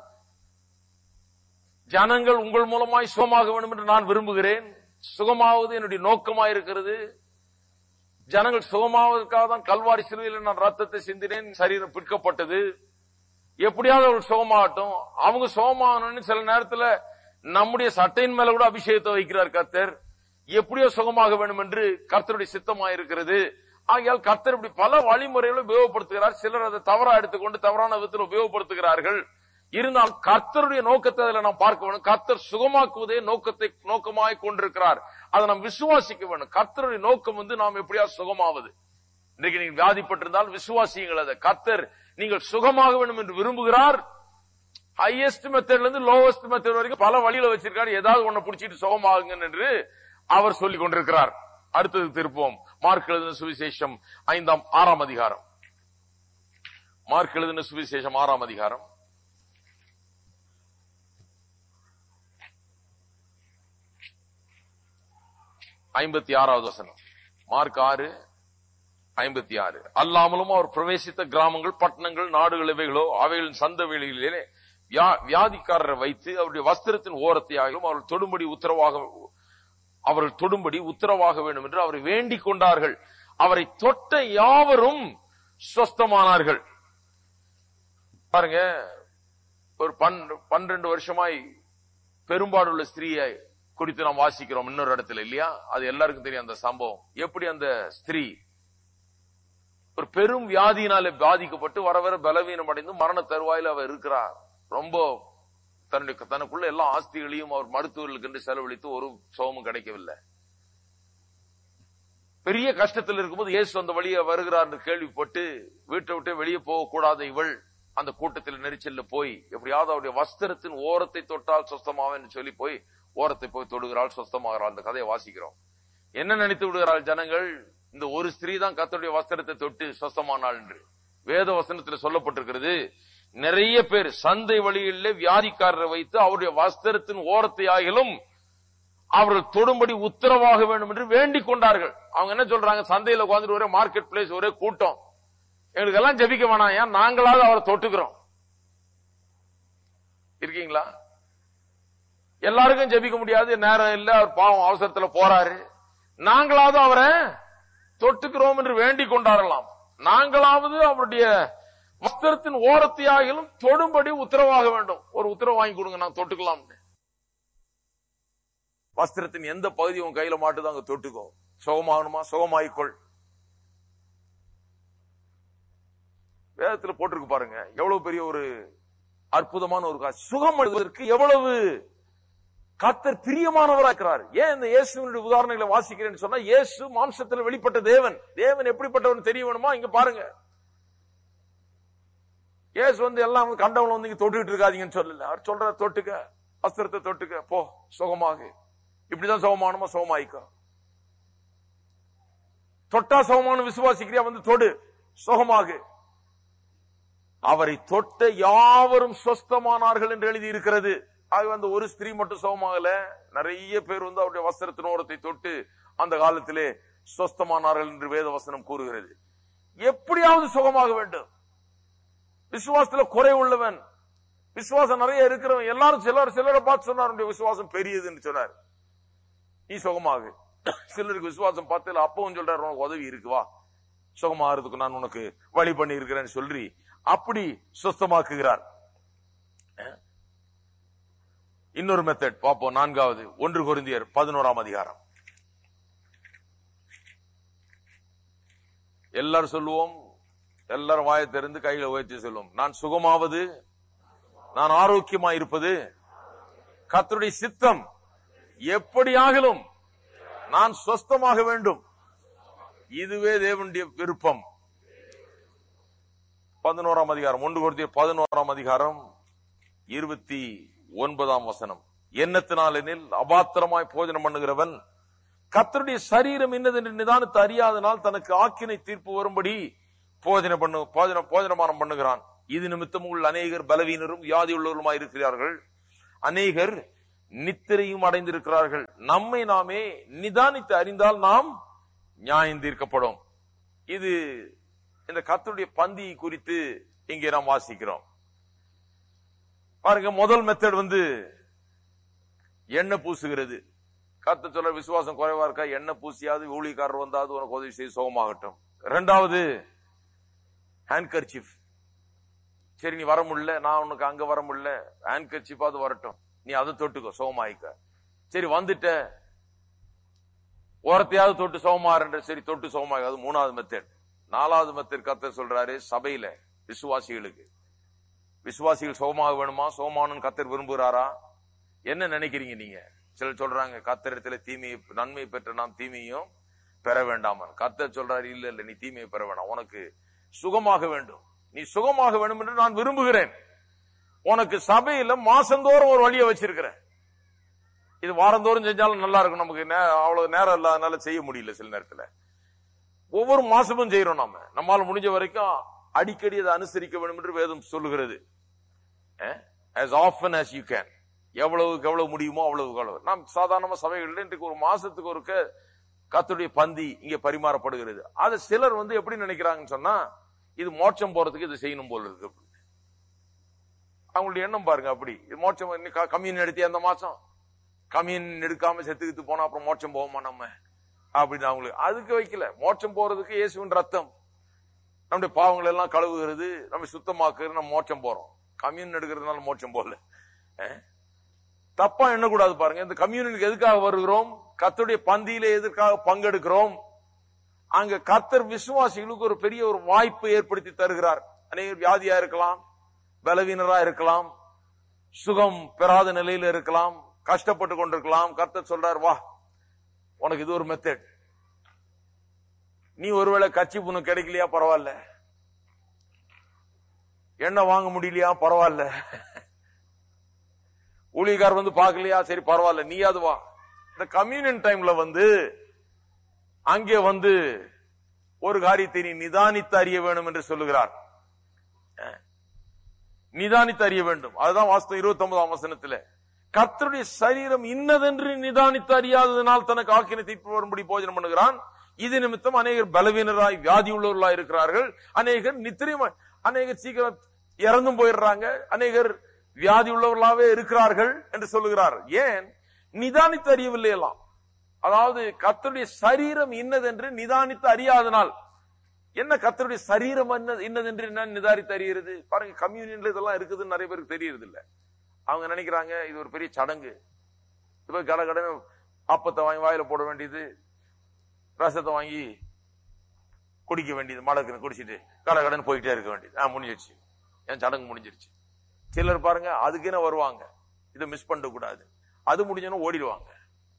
ஜனங்கள் உங்கள் மூலமாய் சுகமாக வேண்டும் என்று நான் விரும்புகிறேன். சுகமாவது என்னுடைய நோக்கமாய் இருக்கிறது. ஜனங்கள் சுகமாவதற்காக தான் கல்வாரி சிலுவையில் நான் ரத்தத்தை சிந்தினேன், சரீரம் பிற்கப்பட்டது. எப்படியாவது அவர்கள் சுகமாகட்டும். அவங்க சுகமாகணும்னு சில நேரத்துல நம்முடைய சட்டையின் மேல கூட அபிஷேகத்தை வைக்கிறார் கர்த்தர். எப்படியோ சுகமாக வேண்டும் என்று கர்த்தருடைய சித்தமாக இருக்கிறது. ஆகையால் கர்த்தர் இப்படி பல வழிமுறைகளை உபயோகப்படுத்துகிறார். சிலர் அதை தவறா எடுத்துக்கொண்டு தவறான விதத்தில் உபயோகப்படுத்துகிறார்கள். இருந்தால் கர்த்தருடைய நோக்கத்தை அதில் நாம் பார்க்க வேண்டும். கர்த்தர் சுகமாக்குவதே நோக்கத்தை நோக்கமாய் கொண்டிருக்கிறார். அதை நாம் விசுவாசிக்க வேண்டும். கர்த்தருடைய நோக்கம் வந்து நாம் எப்படியா சுகமாவது. இன்றைக்கு நீங்கள் வியாதிப்பட்டிருந்தால் விசுவாசியுங்கள். அதை கர்த்தர் நீங்கள் சுகமாக வேண்டும் என்று விரும்புகிறார். ஹையஸ்ட் மெத்தட்ல இருந்து லோவஸ்ட் மெத்தட் வரைக்கும் பல வழியில வச்சிருக்காரு. ஏதாவது ஒன்ன பிடிச்சிட்டு சுகமாகுங்க என்று அவர் சொல்லிக் கொண்டிருக்கிறார். அடுத்தது திருப்போம். மார்க் எழுதின சுவிசேஷம் ஐந்தாம் ஆறாம் அதிகாரம். மார்க் எழுதின சுவிசேஷம் ஆறாம் அதிகாரம் ஐம்பத்தி ஆறாவது வசனம். மார்க் ஆறு ஐம்பத்தி ஆறு. அல்லாமலும் அவர் பிரவேசித்த கிராமங்கள், பட்டணங்கள், நாடுகள் எவைகளோ அவைகளின் சந்த வேளைகளிலே வியாதிக்காரரை வைத்து அவருடைய வஸ்திரத்தின் ஓரத்தையாகவும் அவர்கள் தொடும்படி உத்தரவாக அவர்கள் தொடும்படி உத்தரவாக வேண்டும் என்று அவரை வேண்டிக் கொண்டார்கள். அவரை தொட்ட யாவரும் சொஸ்தமானார்கள். பாருங்க, ஒரு பன்னிரண்டு வருஷமாய் பெரும்பாடுள்ள ஸ்திரீயை குறித்து நாம் வாசிக்கிறோம் இன்னொரு இடத்துல, இல்லையா? அது எல்லாருக்கும் தெரியும் அந்த சம்பவம். எப்படி அந்த ஸ்திரீ ஒரு பெரும் வியாதியினாலே பாதிக்கப்பட்டு வர வர பலவீனம் அடைந்து மரண தருவாயில் அவர் இருக்கிறார். ரொம்ப தன்னுடைய தனக்குள்ள எல்லா ஆஸ்திகளையும் அவர் மருத்துவர்களுக்கு என்று செலவழித்து ஒரு சுகமும் கிடைக்கவில்லை. பெரிய கஷ்டத்தில் இருக்கும்போது இயேசு அந்த வழியே வருகிறார் என்று கேள்விப்பட்டு வீட்டை விட்டு வெளியே போகக்கூடாத இவள் அந்த கூட்டத்தில் நெரிச்சல்ல போய் எப்படியாவது அவருடைய வஸ்திரத்தின் ஓரத்தை தொட்டால் சொஸ்தமாவேன்னு சொல்லி போய் ஓரத்தை போய் தொடுகிறாள், சொஸ்தமாகிறாள். அந்த கதையை வாசிக்கிறோம். என்ன நினைத்து விடுகிறாள் ஜனங்கள்? இந்த ஒரு ஸ்திரீ தான் கர்த்தருடைய வஸ்திரத்தை தொட்டு சொஸ்தமானாள் என்று வேத வசனத்தில் சொல்லப்பட்டிருக்கிறது. நிறைய பேர் சந்தை வழியிலே வியாதிக்காரரை வைத்து அவருடைய வஸ்திரத்தின் ஓரத்தை ஆகிலும் அவர்கள் தொடும்படி உத்தரவாக வேண்டும் என்று வேண்டிக் கொண்டார்கள். அவங்க என்ன சொல்றாங்க? சந்தையில உட்கார்ந்து ஒரே மார்க்கெட் பிளேஸ், ஒரே கூட்டம், எங்களுக்கு எல்லாம் ஜெபிக்க வேணாம், ஏன் நாங்களாவது அவரை தொட்டுக்கிறோம். இருக்கீங்களா? எல்லாருக்கும் ஜெபிக்க முடியாது, நேரம் இல்ல, அவர் பாவம் அவசரத்துல போறாரு, நாங்களாவது அவரை தொட்டுக்கிறோம் என்று வேண்டிக் கொண்டாரலாம். நாங்களாவது அவருடைய வஸ்திரத்தின் ஓரத்தையாகிலும் தொடும்படி உத்தரவாக வேண்டும். ஒரு உத்தரவு வாங்கி கொடுங்க, நாங்க தொட்டுக்கலாம். வஸ்திரத்தின் எந்த பகுதி உன் கையில மாட்டுதோ அங்க தொட்டுக்கோ. சுகமாகணுமா? சுகமாயிக்கொள். வேதத்துல போட்டிருக்கு பாருங்க, எவ்வளவு பெரிய ஒரு அற்புதமான ஒரு காட்சி. சுகம் அடைவதற்கு எவ்வளவு கர்த்தர் பிரியமானவராக்கிறார். ஏன் இந்த இயேசுவினுடைய உதாரணங்களை வாசிக்கிறேன்னு சொன்னா, இயேசு மாம்சத்தில் வெளிப்பட்ட தேவன். தேவன் எப்படிப்பட்டவன் தெரிய வேணுமா? இங்க பாருங்க, இயேசு வந்து எல்லாம் கண்டவன் வந்து இங்க தொட்டுக்கிட்டு இருக்காதீங்கன்னு சொல்லல. அவர் சொல்ற தொட்டுக்க, வஸ்திரத்தை தொட்டுக்க, போ சுகமாக. இப்படிதான் சுகமானுமா? சுகமாயிக்கோ. தொட்டா சுகமான விசுவாசிக்கிறியா? வந்து தொடு, சுகமாக. அவரை தொட்ட யாவரும் சொஸ்தமானார்கள் என்று எழுதி இருக்கிறது. ஆக அந்த ஒரு ஸ்திரீ மட்டும் சுகமாகல, நிறைய பேர் வந்து அவருடைய வஸ்திரத்தின் ஓரத்தை தொட்டு அந்த காலத்திலே சொஸ்தமானார்கள் என்று வேத வசனம் கூறுகிறது. எப்படியாவது சுகமாக வேண்டும். விசுவாசத்துல குறை உள்ளவன், விசுவாசம் நிறைய இருக்கிறவன் எல்லாரும் சிலர் சிலரை பார்த்து சொன்னார் விசுவாசம் பெரியதுன்னு சொன்னார். நீ சுகமாக. சிலருக்கு விசுவாசம் பார்த்து அப்பவும் சொல்றாரு, உனக்கு உதவி இருக்குவா, சுகமாகிறதுக்கு நான் உனக்கு வழி பண்ணி இருக்கிறேன்னு சொல்லி அப்படி சுத்தமாக்குகிறார். இன்னொரு மெத்தட் பார்ப்போம். நான்காவது, ஒன்று கொரிந்தியர் பதினோராம் அதிகாரம். எல்லாரும் சொல்லுவோம், எல்லாரும் வாயை திறந்து கையில உயர்த்தி சொல்லுவோம், நான் சுகமாவது, நான் ஆரோக்கியமாய் இருப்பது கர்த்தருடைய சித்தம், எப்படியாகிலும் நான் சொஸ்தமாக வேண்டும், இதுவே தேவனுடைய விருப்பம். பதினோராம் அதிகாரம், ஒன்று கொரிந்தியர் பதினோராம் அதிகாரம் இருபத்தி ஒன்பதாம் வசனம். எண்ணத்தினாலெனில் அபாத்திரமாய் போஜனம் பண்ணுகிறவன் கர்த்தருடைய சரீரம் இன்னது என்று நிதானித்து அறியாதனால் தனக்கு ஆக்கினை தீர்ப்பு வரும்படி போஜன பண்ணு போஜன போஜனமானம் பண்ணுகிறான். இது நிமித்தம் உள்ள அநேகர் பலவீனரும் வியாதி உள்ளவருமாய் இருக்கிறார்கள். அநேகர் நித்திரையும் அடைந்திருக்கிறார்கள். நம்மை நாமே நிதானித்து அறிந்தால் நாம் நியாயம் தீர்க்கப்படும். இது இந்த கர்த்தருடைய பந்தி குறித்து இங்கே நாம் வாசிக்கிறோம். பாருங்க, முதல் மெத்தட் வந்து எண்ணெய் பூசுகிறது. கர்த்தர் சொல்ற விசுவாசம் குறைவா இருக்கா, எண்ணெய் பூசியாவது ஊழியக்காரர் வந்தாவது உனக்கு உதவி செய்து சுகமாகட்டும். இரண்டாவது ஹேண்ட்கர்ச்சீஃப். சரி, நீ வர முடியல, நான் உனக்கு அங்க வர முடியல, ஹேண்ட்கர்ச்சீஃபாவது வரட்டும், நீ அதை தொட்டுக்கோ, சுகமாயிக்க. சரி, வந்துட்ட, ஓரத்தையாவது தொட்டு சுகமாறுன்ற. சரி, தொட்டு சுகமாக. அது மூணாவது மெத்தட். நாலாவது மெத்தட் கர்த்தர் சொல்றாரு, சபையில விசுவாசிகளுக்கு. விசுவாசிகள் சுகமாக வேணுமா? சுகமானு கர்த்தர் விரும்புகிறாரா? என்ன நினைக்கிறீங்க நீங்க? சிலர் சொல்றாங்க, கர்த்தரிடத்துல தீமையை நன்மை பெற்ற நாம் தீமையும் பெற வேண்டாம். கர்த்தர் சொல்றாரு, இல்ல இல்ல, நீ தீமையை பெற வேண்டாம், உனக்கு சுகமாக வேண்டும். நீ சுகமாக வேண்டும் என்று நான் விரும்புகிறேன். உனக்கு சபையில மாசந்தோறும் ஒரு வழியை வச்சிருக்கிறேன். இது வாரந்தோறும் செஞ்சாலும் நல்லா இருக்கும். நமக்கு அவ்வளவு நேரம் இல்லாதனால செய்ய முடியல. சில நேரத்துல ஒவ்வொரு மாசமும் செய்யறோம். நாம நம்மால முடிஞ்ச வரைக்கும் அடிக்கடி அதை அனுசரிக்க வேண்டும் என்று வேதம் சொல்லுகிறது. as often as you can, எவ்வளவுக்கு எவ்வளவு முடியுமோ அவ்வளவுக்கு அவ்வளவு. நாம் சாதாரணமா சபைகள்ல இன்றைக்கு ஒரு மாசத்துக்கு ஒரு கர்த்தருடைய பந்தி இங்க பரிமாறப்படுகிறது. அது சிலர் வந்து எப்படி நினைக்கிறாங்கன்னு சொன்னா, இது மோட்சம் போறதுக்கு இது செய்யணும் போல இருக்கு. அவங்களுடைய எண்ணம் பாருங்க. அப்படி மோட்சம் கம்யூன் எடுத்து அந்த மாசம் கம்யூன் எடுக்காம செத்துக்கிட்டு போனா அப்புறம் மோட்சம் போவோமா நம்ம அப்படின்னு அவங்களுக்கு அதுக்கு வைக்கல. மோட்சம் போறதுக்கு இயேசுவின் ரத்தம் நம்முடைய பாவங்கள் எல்லாம் கழுவுகிறது, நம்ம சுத்தமாக்குறது, நம்ம மோட்சம் போறோம். கம்யூன் எடுக்கிறதுனால மோட்சம் போல தப்பா எண்ணக்கூடாது. பாருங்க, இந்த கம்யூனுக்கு எதுக்காக வருகிறோம்? கர்த்தருடைய பந்தியில எதற்காக பங்கெடுக்கிறோம்? அங்க கர்த்தர் விசுவாசிகளுக்கு ஒரு பெரிய ஒரு வாய்ப்பை ஏற்படுத்தி தருகிறார். அநேகர் வியாதியா இருக்கலாம், பலவீனரா இருக்கலாம், சுகம் பெறாத நிலையில இருக்கலாம், கஷ்டப்பட்டு கொண்டிருக்கலாம். கர்த்தர் சொல்றார், வா, உனக்கு இது ஒரு மெத்தட். நீ ஒருவேளை கட்சி புண்ணு கிடைக்கலையா, பரவாயில்ல. எண்ணெய் வாங்க முடியலையா, பரவாயில்ல. ஊழியக்காரர் வந்து பார்க்கலையா, சரி பரவாயில்ல, நீ அது வா. இந்த கம்யூனியன் டைம்ல வந்து அங்கே வந்து ஒரு காரியத்தை நீ நிதானித்து அறிய வேண்டும் என்று சொல்லுகிறார். நிதானித்து அறிய வேண்டும். அதுதான் வாஸ்தவம். இருபத்தி ஒன்பதாம் வசனத்துல கர்த்தருடைய சரீரம் இன்னதென்று நிதானித்து அறியாததனால் தனக்கு ஆக்கினை தீர்ப்பு வரும்படி போஜனம் பண்ணுகிறான். இது நிமித்தம் அநேகர் பலவீனராய் வியாதி உள்ளவர்களாய் இருக்கிறார்கள். அநேகர் நித்திரையும், அநேகர் சீக்கிரம் இறந்தும் போயிடுறாங்க, அநேகர் வியாதி உள்ளவர்களாவே இருக்கிறார்கள் என்று சொல்லுகிறார். ஏன்? நிதானித்து அறியவில்லை எல்லாம். அதாவது கர்த்தருடைய சரீரம் இன்னதென்று நிதானித்து அறியாதனால். என்ன கர்த்தருடைய சரீரம் இன்னதென்று என்ன நிதானித்து அறிகிறது? பாருங்க, கம்யூனியன்ல இதெல்லாம் இருக்குதுன்னு நிறைய பேருக்கு தெரியறது இல்ல. அவங்க நினைக்கிறாங்க இது ஒரு பெரிய சடங்கு. இப்ப கட கடனை அப்பத்தை வாங்கி வாயில போட வேண்டியது, ரசத்தை வாங்கி குடிக்க வேண்டியது, மடக்குன்னு குடிச்சிட்டு கட கடன் போயிட்டே இருக்க வேண்டியது. ஆஹ் முடிஞ்சிருச்சு, என் சடங்கு முடிஞ்சிருச்சு. சிலர் பாருங்க அதுக்குன்னு வருவாங்க, இதை மிஸ் பண்ண கூடாது, அது முடிஞ்சோன்னு ஓடிடுவாங்க.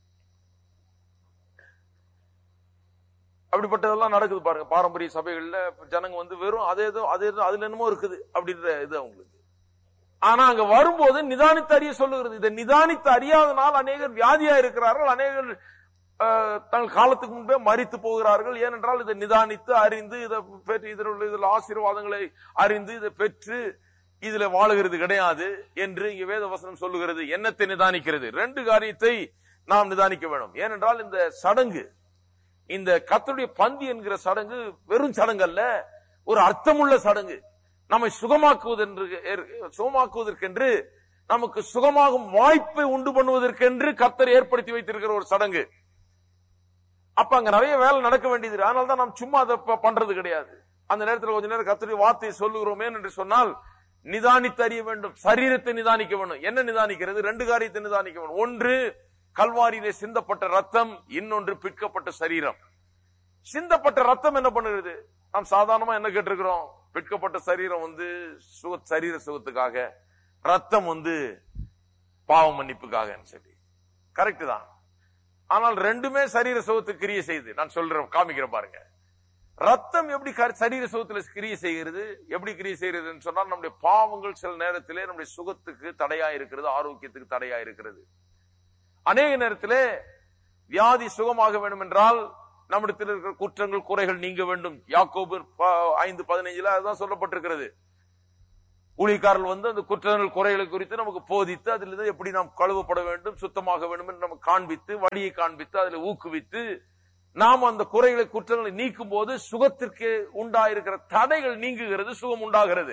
அப்படிப்பட்டதெல்லாம் நடக்குது பாருங்க. பாரம்பரிய சபைகள்ல ஜனங்க வந்து வெறும் அதே அதே அதுல என்னமோ இருக்குது அப்படின்ற இது அவங்களுக்கு. ஆனா அங்க வரும்போது நிதானித்து அறிய சொல்லுகிறது. இதை நிதானித்து அறியாதனால் அநேகர் வியாதியா இருக்கிறார்கள், அநேகர் தங்கள் காலத்துக்கு முன்பே மரித்து போகிறார்கள். ஏனென்றால் இதை நிதானித்து அறிந்து இதை பெற்று இதில் உள்ள இதில் ஆசீர்வாதங்களை அறிந்து இதை பெற்று இதுல வாழுகிறது கிடையாது என்று இங்க வேத வசனம் சொல்லுகிறது. எண்ணத்தை நிதானிக்கிறது. ரெண்டு காரியத்தை நாம் நிதானிக்க வேண்டும். ஏனென்றால் இந்த சடங்கு, இந்த கர்த்தருடைய பந்தி என்கிற சடங்கு வெறும் சடங்கு அல்ல, ஒரு அர்த்தமுள்ள சடங்கு. நம்மை சுகமாக்குவதென்று சுகமாக்குவதற்கென்று, நமக்கு சுகமாகும் வாய்ப்பை உண்டு பண்ணுவதற்கென்று கர்த்தர் ஏற்படுத்தி வைத்திருக்கிற ஒரு சடங்கு. அப்ப அங்க நிறைய வேலை நடக்க வேண்டியது. அதனால்தான் நாம் சும்மா அதை பண்றது கிடையாது. அந்த நேரத்தில் கொஞ்ச நேரம் கர்த்தருடைய வார்த்தையை சொல்லுகிறோமே என்று சொன்னால் நிதானித்து அறிய வேண்டும். சரீரத்தை நிதானிக்க வேண்டும். என்ன நிதானிக்கிறது? ரெண்டு காரியத்தை நிதானிக்க வேண்டும். ஒன்று கல்வாரியிலே சிந்தப்பட்ட ரத்தம், இன்னொன்று பிற்கப்பட்ட சரீரம். சிந்தப்பட்ட ரத்தம் என்ன பண்ணுகிறது? நாம் சாதாரணமா என்ன கேட்டிருக்கிறோம்? பிற்கப்பட்ட சரீரம் வந்து சுக சரீர சுகத்துக்காக, ரத்தம் வந்து பாவ மன்னிப்புக்காக சொல்லி. கரெக்ட் தான். ஆனால் ரெண்டுமே சரீர சுகத்துக்கு கிரியை செய்யுது. நான் சொல்றேன், காமிக்கிறேன் பாருங்க. ரத்தம் எப்படி சரீர சுகத்துல கிரியை செய்கிறது? எப்படி கிரியை செய்யறதுன்னு சொன்னால், நம்முடைய பாவங்கள் சில நேரத்திலே நம்முடைய சுகத்துக்கு தடையா இருக்கிறது, ஆரோக்கியத்துக்கு தடையா இருக்கிறது. அநேக நேரத்திலே வியாதி சுகமாக வேண்டும் என்றால் நம்மிடத்தில் இருக்கிற குற்றங்கள் குறைகள் நீங்க வேண்டும். யாக்கோபு ஐந்து பதினைஞ்சுல அதுதான் சொல்லப்பட்டிருக்கிறது. ஊழியக்காரர்கள் வந்து அந்த குற்றங்கள் குறைகளை குறித்து நமக்கு போதித்து அதிலிருந்து எப்படி நாம் கழுவப்பட வேண்டும், சுத்தமாக வேண்டும் என்று நமக்கு காண்பித்து, வழியை காண்பித்து, அதில் ஊக்குவித்து நாம் அந்த குறைகளை குற்றங்களை நீக்கும் போது சுகத்திற்கு உண்டாயிருக்கிற தடைகள் நீங்குகிறது, சுகம் உண்டாகிறது.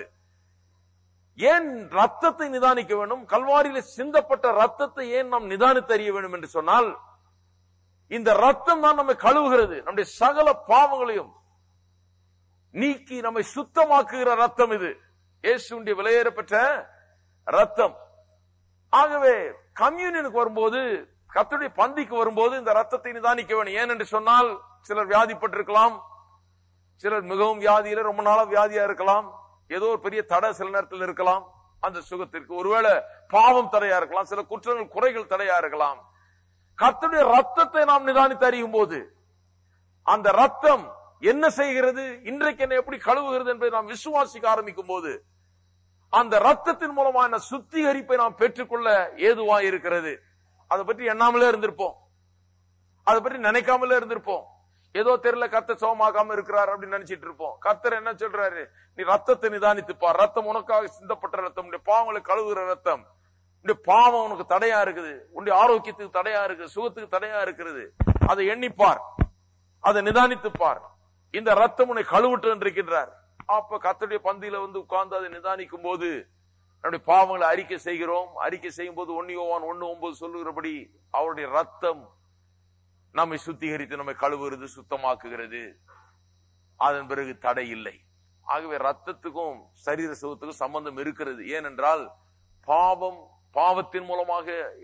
ஏன் ரத்தத்தை நிதானிக்க வேண்டும்? கல்வாரியில சிந்தப்பட்ட ரத்தத்தை ஏன் நாம் நிதானித்து அறிய வேண்டும் என்று சொன்னால், இந்த ரத்தம் தான் நம்மை கழுவுகிறது, நம்முடைய சகல பாவங்களையும் நீக்கி நம்மை சுத்தமாக்குகிற ரத்தம் இது. இயேசுவுடைய விலையேற பெற்ற ரத்தம். ஆகவே கம்யூனியனுக்கு வரும்போது, கர்த்தருடைய பந்திக்கு வரும்போது இந்த ரத்தத்தை நிதானிக்க வேண்டும். ஏன் என்று சொன்னால், சிலர் வியாதிப்பட்டிருக்கலாம், சிலர் மிகவும் வியாதியில ரொம்ப நாளா வியாதியா இருக்கலாம், ஏதோ ஒரு பெரிய தடை சில நேரத்தில் இருக்கலாம் அந்த சுகத்திற்கு. ஒருவேளை பாவம் தடையா இருக்கலாம், சில குற்றங்கள் குறைகள் தடையா இருக்கலாம். கர்த்தருடைய ரத்தத்தை நாம் நிதானித்து அறியும் போது, அந்த ரத்தம் என்ன செய்கிறது, இன்றைக்கு என்ன எப்படி கழுவுகிறது என்பதை நாம் விசுவாசிக்க ஆரம்பிக்கும் போது, அந்த ரத்தத்தின் மூலமான சுத்திகரிப்பை நாம் பெற்றுக்கொள்ள ஏதுவா இருக்கிறது. அதை பற்றி எண்ணாமலே இருந்திருப்போம், அதை பற்றி நினைக்காமலே இருந்திருப்போம். ஏதோ தெரியல கர்த்தர் சோமாக்காம இருக்கிறார் அப்படின்னு நினைச்சிட்டு இருப்போம். கர்த்தர் என்ன சொல்றாரு? நீ ரத்தத்தை நிதானித்துப்பார். ரத்தம் உனக்காக சிந்தப்பட்ட ரத்தம், உன்னுடைய பாவங்களை கழுவுகிற ரத்தம். உன்னுடைய பாவம் உனக்கு தடையா இருக்குது, உன்னுடைய ஆரோக்கியத்துக்கு தடையா இருக்குது, சுகத்துக்கு தடையா இருக்கிறது. அதை எண்ணிப்பார், அதை நிதானித்துப்பார். இந்த ரத்தம் உன்னை கழுவிட்டு இருக்கின்றார். அப்ப கர்த்தருடைய பந்தியில வந்து உட்கார்ந்து அதை நிதானிக்கும் போது நம்முடைய பாவங்களை அறிக்கை செய்கிறோம். அறிக்கை செய்யும் போது ஒன்னு யோவான் ஒன்னு ஒன்பது சொல்லுகிறபடி அவருடைய ரத்தம் நம்மை சுத்திகரித்து நம்மை கழுவுகிறது, சுத்தமாக்குகிறது. அதன் பிறகு தடை இல்லை. ஆகவே ரத்தத்துக்கும் சரீர சுகத்துக்கும் சம்பந்தம் இருக்கிறது. ஏனென்றால் பாவம், பாவத்தின் மூலமாக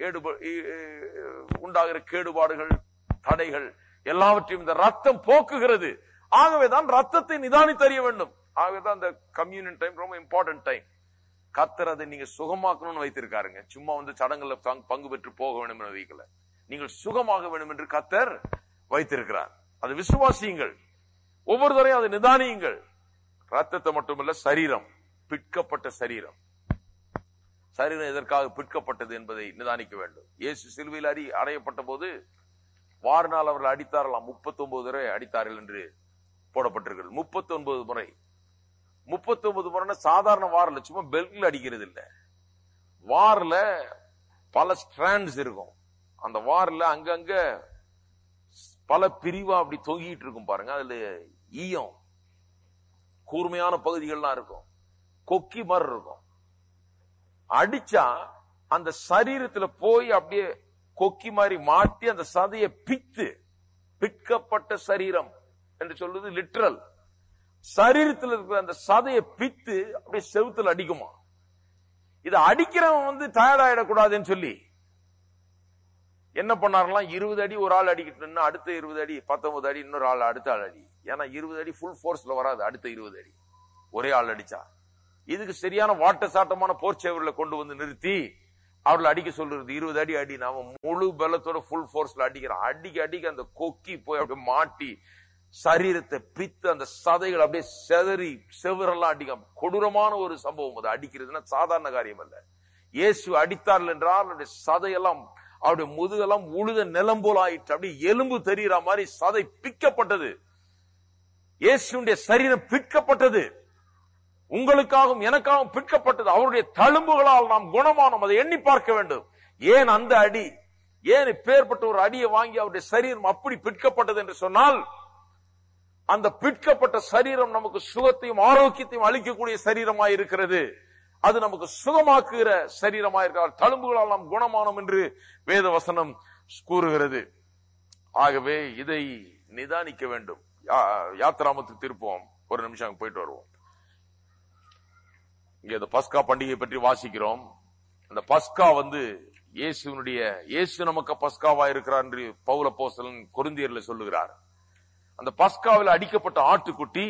உண்டாகிற கேடுபாடுகள், தடைகள் எல்லாவற்றையும் இந்த ரத்தம் போக்குகிறது. ஆகவேதான் ரத்தத்தை நிதானித்து அறிய வேண்டும். ஆகவேதான் இந்த கம்யூனியன் டைம் ரொம்ப இம்பார்ட்டன்ட் டைம். கர்த்தர் அதை நீங்க சுகமாக்கணும்னு வைத்திருக்காருங்க. சும்மா வந்து சடங்குல பங்கு பெற்று போக வேண்டும் என்று வைக்கல, நீங்கள் சுகமாக வேண்டும் என்று கர்த்தர் வைத்திருக்கிறார். அது விசுவாசியுங்கள், ஒவ்வொரு தரையும் அதை நிதானியுங்கள். ரத்தத்தை மட்டுமல்ல, சரீரம், பிற்கப்பட்ட சரீரம், சரீரம் எதற்காக பிற்கப்பட்டது என்பதை நிதானிக்க வேண்டும். இயேசு சிலுவையில் அறி அறையப்பட்ட போது வாரினால் அவர்கள் அடித்தாரலாம், முப்பத்தி ஒன்பது முறை அடித்தார்கள் என்று போடப்பட்டிருக்கிறது. முப்பத்தி ஒன்பது முறை முப்பத்தி ஒன்பது முறை சாதாரண வாரில் சும்மா பெல்ட்ல அடிக்கிறது இல்ல. வாரில் பல ஸ்ட்ராண்ட்ஸ் இருக்கும். அந்த வாரில் அங்கங்க பல பிரிவா அப்படி தொங்கிட்டு இருக்கும் பாருங்க. அதுல ஈயம், கூர்மையான பகுதிகள்லாம் இருக்கும், கொக்கி மாதிரி இருக்கும். அடிச்சா அந்த சரீரத்துல போய் அப்படியே கொக்கி மாதிரி மாட்டி அந்த சதையை பித்து, பிற்கப்பட்ட சரீரம் என்று சொல்றது லிட்ரல். சரீரத்தில் இருக்கிற அந்த சதையை பித்து அப்படியே செவுத்துல அடிக்குமா. இதை அடிக்கிறவன் வந்து டயர்ட் ஆயிடக்கூடாதுன்னு சொல்லி என்ன பண்ணாரெல்லாம், இருபது அடி ஒரு ஆள் அடிக்கிட்டு, அடுத்த இருபது அடி, பத்தொன்பது அடி இன்னொரு ஆள், அடுத்த ஆள் அடி. ஏன்னா இருபது அடி ஃபுல் போர்ஸ்ல வராது, அடுத்த இருபது அடி ஒரே ஆள் அடிச்சா. இதுக்கு சரியான வாட்ட சாட்டமான போர்ச்சேவர்களை கொண்டு வந்து நிறுத்தி அவர்கள் அடிக்க சொல்றது. இருபது அடி அடி, நாம முழு பலத்தோட ஃபுல் போர்ஸ்ல அடிக்கிறோம். அடிக்க அடிக்க அந்த கொக்கி போய் அப்படியே மாட்டி சரீரத்தை பித்து அந்த சதைகள் அப்படியே செதறி செவரெல்லாம் அடிக்க. கொடூரமான ஒரு சம்பவம் அது. அடிக்கிறதுனா சாதாரண காரியம் அல்ல. இயேசு அடித்தார்கள் என்றால் அவருடைய சதையெல்லாம், அவருடைய முதுகெல்லாம் உழுத நிலம் போல ஆயிற்று. அப்படியே எலும்பு தெரிகிற மாதிரி சதை பிக்கப்பட்டது. இயேசுடைய சரீரம் பிற்கப்பட்டது, உங்களுக்காகவும் எனக்காகவும் பிற்கப்பட்டது. அவருடைய தழும்புகளால் நாம் குணமானோம். அதை எண்ணி பார்க்க வேண்டும். ஏன் அந்த அடி, ஏன் இப்பேற்பட்ட ஒரு அடியை வாங்கி அவருடைய சரீரம் அப்படி பிற்கப்பட்டது என்று சொன்னால், அந்த பிற்கப்பட்ட சரீரம் நமக்கு சுகத்தையும் ஆரோக்கியத்தையும் அளிக்கக்கூடிய சரீரமாய் இருக்கிறது. அது நமக்கு சுகமாக்குகிற சரீரமாய் இருக்கிறார். தழும்புகளால் நாம் குணமானோம் என்று வேத வசனம் கூறுகிறது. ஆகவே இதை நிதானிக்க வேண்டும். யாத்திராமத்துக்கு திருப்போம், ஒரு நிமிஷம் போயிட்டு வருவோம். இங்க இந்த பஸ்கா பண்டிகை பற்றி வாசிக்கிறோம். அந்த பஸ்கா வந்து இயேசுனுடைய, இயேசு நமக்கு பஸ்காவா இருக்கிறார் என்று பவுல் அப்போஸ்தலன் கொரிந்தியர்ல சொல்லுகிறார். அந்த பஸ்காவில் அடிக்கப்பட்ட ஆட்டுக்குட்டி